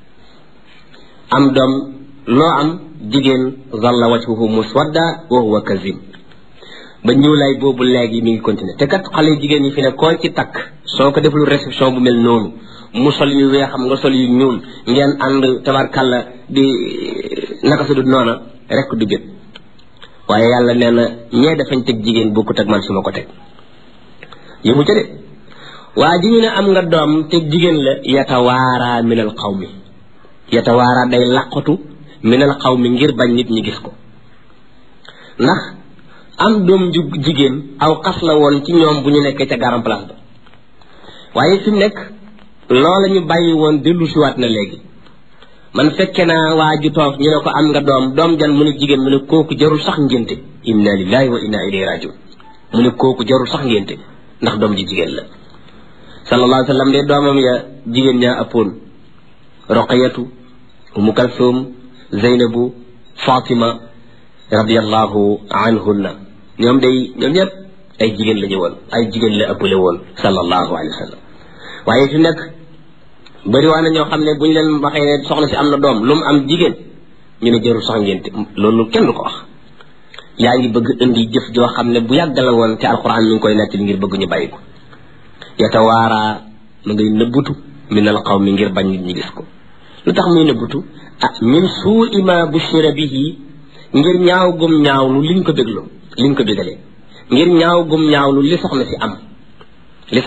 am doom loo am jigéen zalla wajhuhu muswadda wa huwa kazim ba ñuulaay boobu léegi mi ngi continuer te kat xale jigéen ñi fi ne koo ci takk soo ko deful réception bu mel noonu mu sol yu weexam nga sol yu ñuul ngeen ànd tabarkàlla di naka su dul noona rek du jët waaye yàlla nee na ñee dafañ teg jigéen bokkut ak man su ma ko teg yëmu ca de waa ji ñu ne am nga doom te jigéen la yatawaara min al qawmi yatawaara day laqatu min al qawmi ngir bañ nit ñi gis ko ndax am doom ju jigéen aw xas la woon ci ñoom bu ñu nekkee ca garam place ba waaye fi mu nekk loola ñu bàyyi woon dellu siwaat na léegi man fekke naa waa ju toog ñu ne ko am nga doom jan mu ne jigéen mu ne kooku jarul sax ngénte inna lillahi wa inna ilayhi rajiun mu ne kooku jarul sax ngénte ndax doom ji jigéen la sallallahu alayhi wa sallam de doomam ya jigéen ñaa ëppoon roqayatu umu kalsum zeynabu fatima radiallahu anhunna ñoom ñëpp ay jigéen la ñu woon ay jigéen la ëppale woon sallallahu alayhi wa sallam waaye fi nekk bëri waa na ñoo xam ne bu ñu leen waxee ne soxna si am na doom lu mu am jigéen ñu ne jarul sax ngénte loolu kenn du ko wax yaa ngi bëgg indi jëf joo xam ne bu yàgg la woon te alquran mi ngi koy nettali ngir bëgg ñu bàyyi ko yatawaara ma ngay nëbbutu min al qawmi ngir bañ nit ñi gis ko lu tax muy nëbbutu min suui ma bushira bihi ngir ñaaw gum ñaawlu liñ ko bégalee ngir ñaaw gum ñaawlu li soxna si am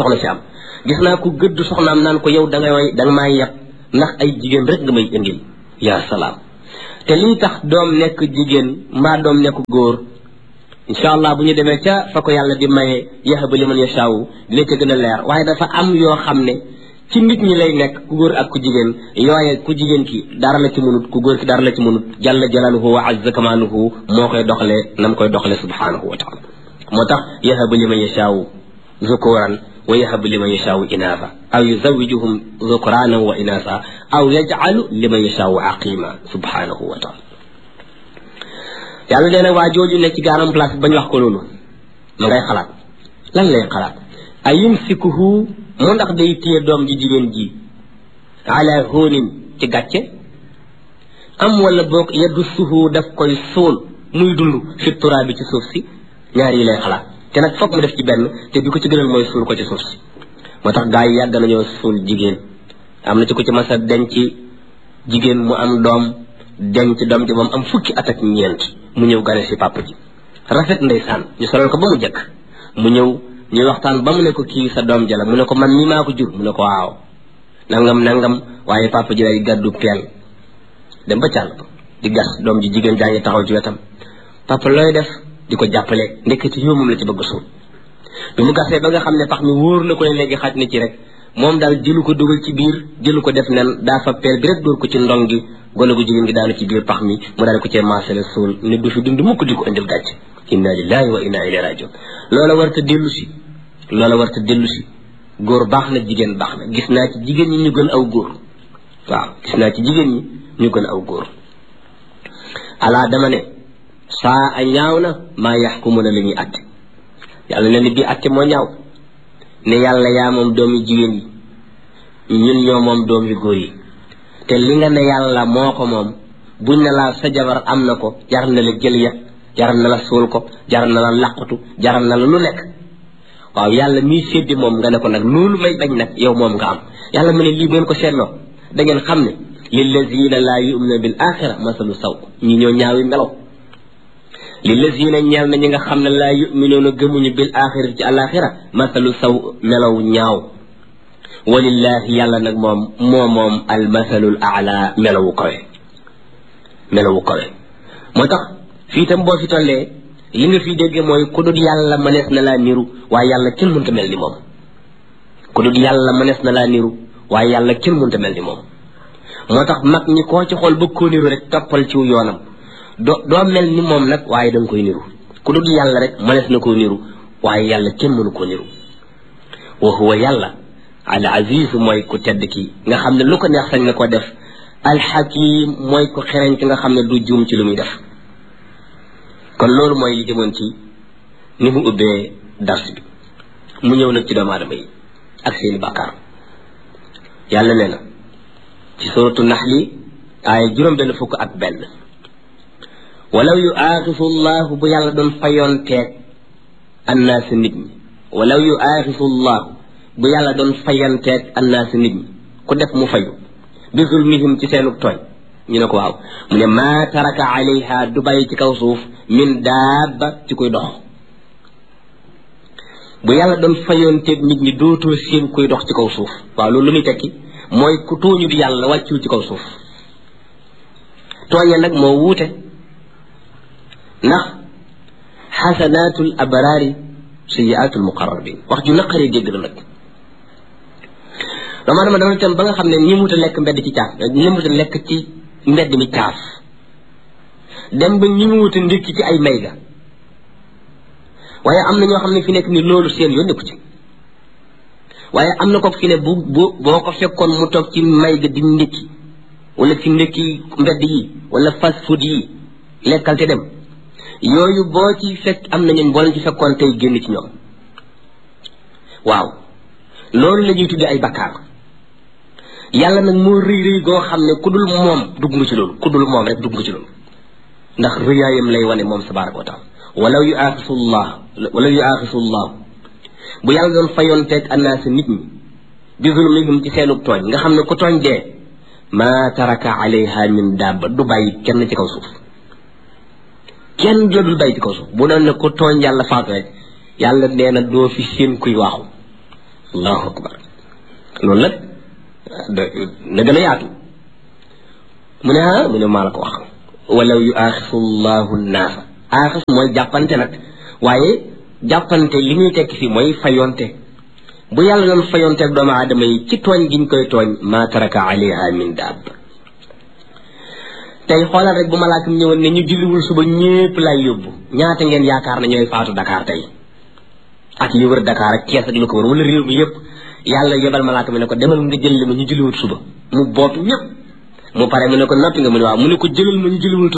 gis naa ko gëdd soxnaam naan ko yow da nga maa yab ndax ay jigéen rek nga may indil ya salaam te lii tax doom nekk jigéen mbaa doom nekk góor insha allah bu ñu demee ca fa ko yàlla di maye yahabu liman yashaawu dina ca gën a leer waaye dafa am yoo xam ne ci nit ñi lay nekk ku góor ak ku jigéen yooye ku jigéen ki dara la ci mënut ku góor ki dara la ci mënut jalla jalaaluhu wa azza kamaaluhu moo koy doxalee nam koy doxalee subhanahu wa taala moo tax yahabu liman yashaawu zukuran wa yahabu liman yashaawu inaasa aw yuzawijuhum zukranan wa inaasa aw yajcalu liman yashaawu aqima subhanahu wa taala yàlla nee na waa jooju ne ci gaanam place bañ wax ko loolu ma ngay xalaat lan lay xalaat ay yumsikuhu mu ndax day téye doom ji jigéen ji ala hóonin ci gàcce am wala boog yadussuhu daf koy suul muy dund fi turaa bi ci suuf si ñaar yi lay xalaat te nag foog mu def ci benn te bi ko ci gënal mooy suul ko ci suuf si moo tax gaa yi yàgg nañoo suul jigéen am na ci ko ci masa denc jigéen mu am doom denc doom ji moom am fukki at ak ñeent mu ñëw gane si papa ji rafet ndeysaan ñu solal ko ba mu jëkk mu ñëw ñuy waxtaan ba mu ne ko kii sa doom jala mu ne ko man mii maa ko jur mu ne ko waaw nangam waaye papa ji day gàddu peel dem ba càll di gas doom ji jigéen jaa ngi taxaw ci wetam papa looy def di ko jàppale ndeketi yow moom la ci bëgg suul bi mu gasee ba nga xam ne pax mi wóor na ko ne léegi xaj na ci rek moom daal jëlu ko dugal ci biir jëlu ko def nen daa fa peel bi rek dóor ko ci ndong gi gone gu jigéen gi daanu ci biir pax mi mu daal ko cee maasale suul nit du fi dund mukk di ko indil gàcce inna lillahi wa inna ilayhi rajiun loola warta dellu si góor baax na jigéen baax na gis naa ci jigéen ñi ñu gën aw góor waaw gis naa ci jigéen ñi ñu gën aw góor alaa dama ne saa a ñaaw na maa yaxkumuna la ñuy atte yàlla ne ni bii atte moo ñaaw ne yàlla yaa moom doom yu jigéen yi ñun ñoo moom doom yu góor yi te li nga ne yàlla moo ko moom buñ ne laa sa jabar am na ko jar na la jël yet jar na la suul ko jar na la laqatu jar na la lu nekk waaw yàlla mii séddi moom nga ne ko nag loolu may bañ nag yow moom nga am yàlla mu ne lii ngeen ko seetloo da ngeen xam ne lillazina laa yu'minuna bil axira masalu saw ñi ñoo ñaawi melaw lillazina ñeel na ñi nga xam ne laa yu'minuna gëmuñu bil axira ci alaxira masalu saw melaw ñaaw walillahi yàlla nag moom al masalul aala melawu kawe moo tax fii tam boo fi tollee li nga fi dégge mooy ku dul yàlla mënees na laa niru waaye yàlla kenn mënta mel ni moom ku dul yàlla mënees na laa niru waaye yàlla kenn mënta mel ni moom moo tax mag ñi koo ci xool bëgg koo niru rek toppal ci yoonam doo mel ni moom nag waaye da nga koy niru ku dul yàlla rek mënees na koo niru waaye yàlla kenn mënu koo niru wa huwa yàlla al aziz mooy ku tedd ki nga xam ne lu ko neex sañ na ko def al hakim mooy ku xereñ ki nga xam ne du juum ci lu muy def kon loolu mooy li jëmoon ci ni mu ubbee dars bi mu ñëw nag ci doomu aadama yi ak seeni bàkkaar yàlla nee na ci suratu naxli aaya 61 walaw yu aaxisu llahu bu yàlla doon fayoon teeg annaas nit ñi walaw yu aaxisu llahu bu yàlla doon fayanteeg annaas nit ñi ku def mu fayu bi zulmihim ci seenu tooñ ñu ne ko waaw mu ne maa taraka alayha du bàyyi ci kaw suuf min daaba ci koy dox bu yàlla doon fayanteeg nit ñi dootoo seen koy dox ci kaw suuf waaw loolu lu muy tekki mooy ku tooñu di yàlla wàccul ci kaw suuf tooñe nag moo wuute ndax xasanaatul abraari sayyiaatul muqarrabin wax ju naqaree dégg la nag dama dama tam ba nga xam ne ñi mut a lekk mbedd ci caaf ñi mut a lekk ci mbedd mi caaf dem ba ñi mu wut a ndékki ci ay mayga waaye am na ñoo xam ne fi nekk ni loolu seen yoon nekku ci waaye am na ko fi ne boo ko fekkoon mu toog ci mayga di ndékki wala ci ndékki mbedd yi wala fast food yi lekkal te dem yooyu boo ci fekk am na ñun boo leen ci fekkoon tey génn ci ñoom waaw loolu la ñuy tuddee ay bakkaar yàlla nag moo rëy goo xam ne ku dul moom dugg nga ci loolu ku dul moom rek dugg nga ci loolu ndax rëyaayam lay wane moom tabaraka wa taala walaw yu aaxisullah bu yàlla doon fayoon teeg annaas nit ñi bi zulmihim ci seenu tooñ nga xam ne ku tooñ dee ma taraka alayha min daaba du bàyyi kenn ci kaw suuf kenn la dul bàyyi ci kaw suuf bu doon ne ku tooñ yàlla faatu rek yàlla nee na doo fi seen kuy waaxu allahu akbar loolu nag na gën a yaatu mu ne mu ne maa la ko wax walaw yuaxisu llahu nnaasa aaxis mooy jàppante nag waaye jàppante li muy tekki fi mooy fayonte bu yàlla doon fayonteeg doomu aadama yi ci tooñ giñ koy tooñ maa taraka alayha min daab tey xoolal rek bu malaaka mi ñëwoon ne ñu julliwul suba ñépp lay yóbbu ñaata ngeen yaakaar na ñooy faatu Dakar tey ak li wër Dakar ak Kees ak lu ko wër wala réew mi yépp yàlla yebal malaaka mi ne ko demal nga jël li ma ñu julliwul suba mu bootu ñépp mu pare mu ne ko noppi nga mu ne waaw mu ne ko jëlal ma ñu julliwul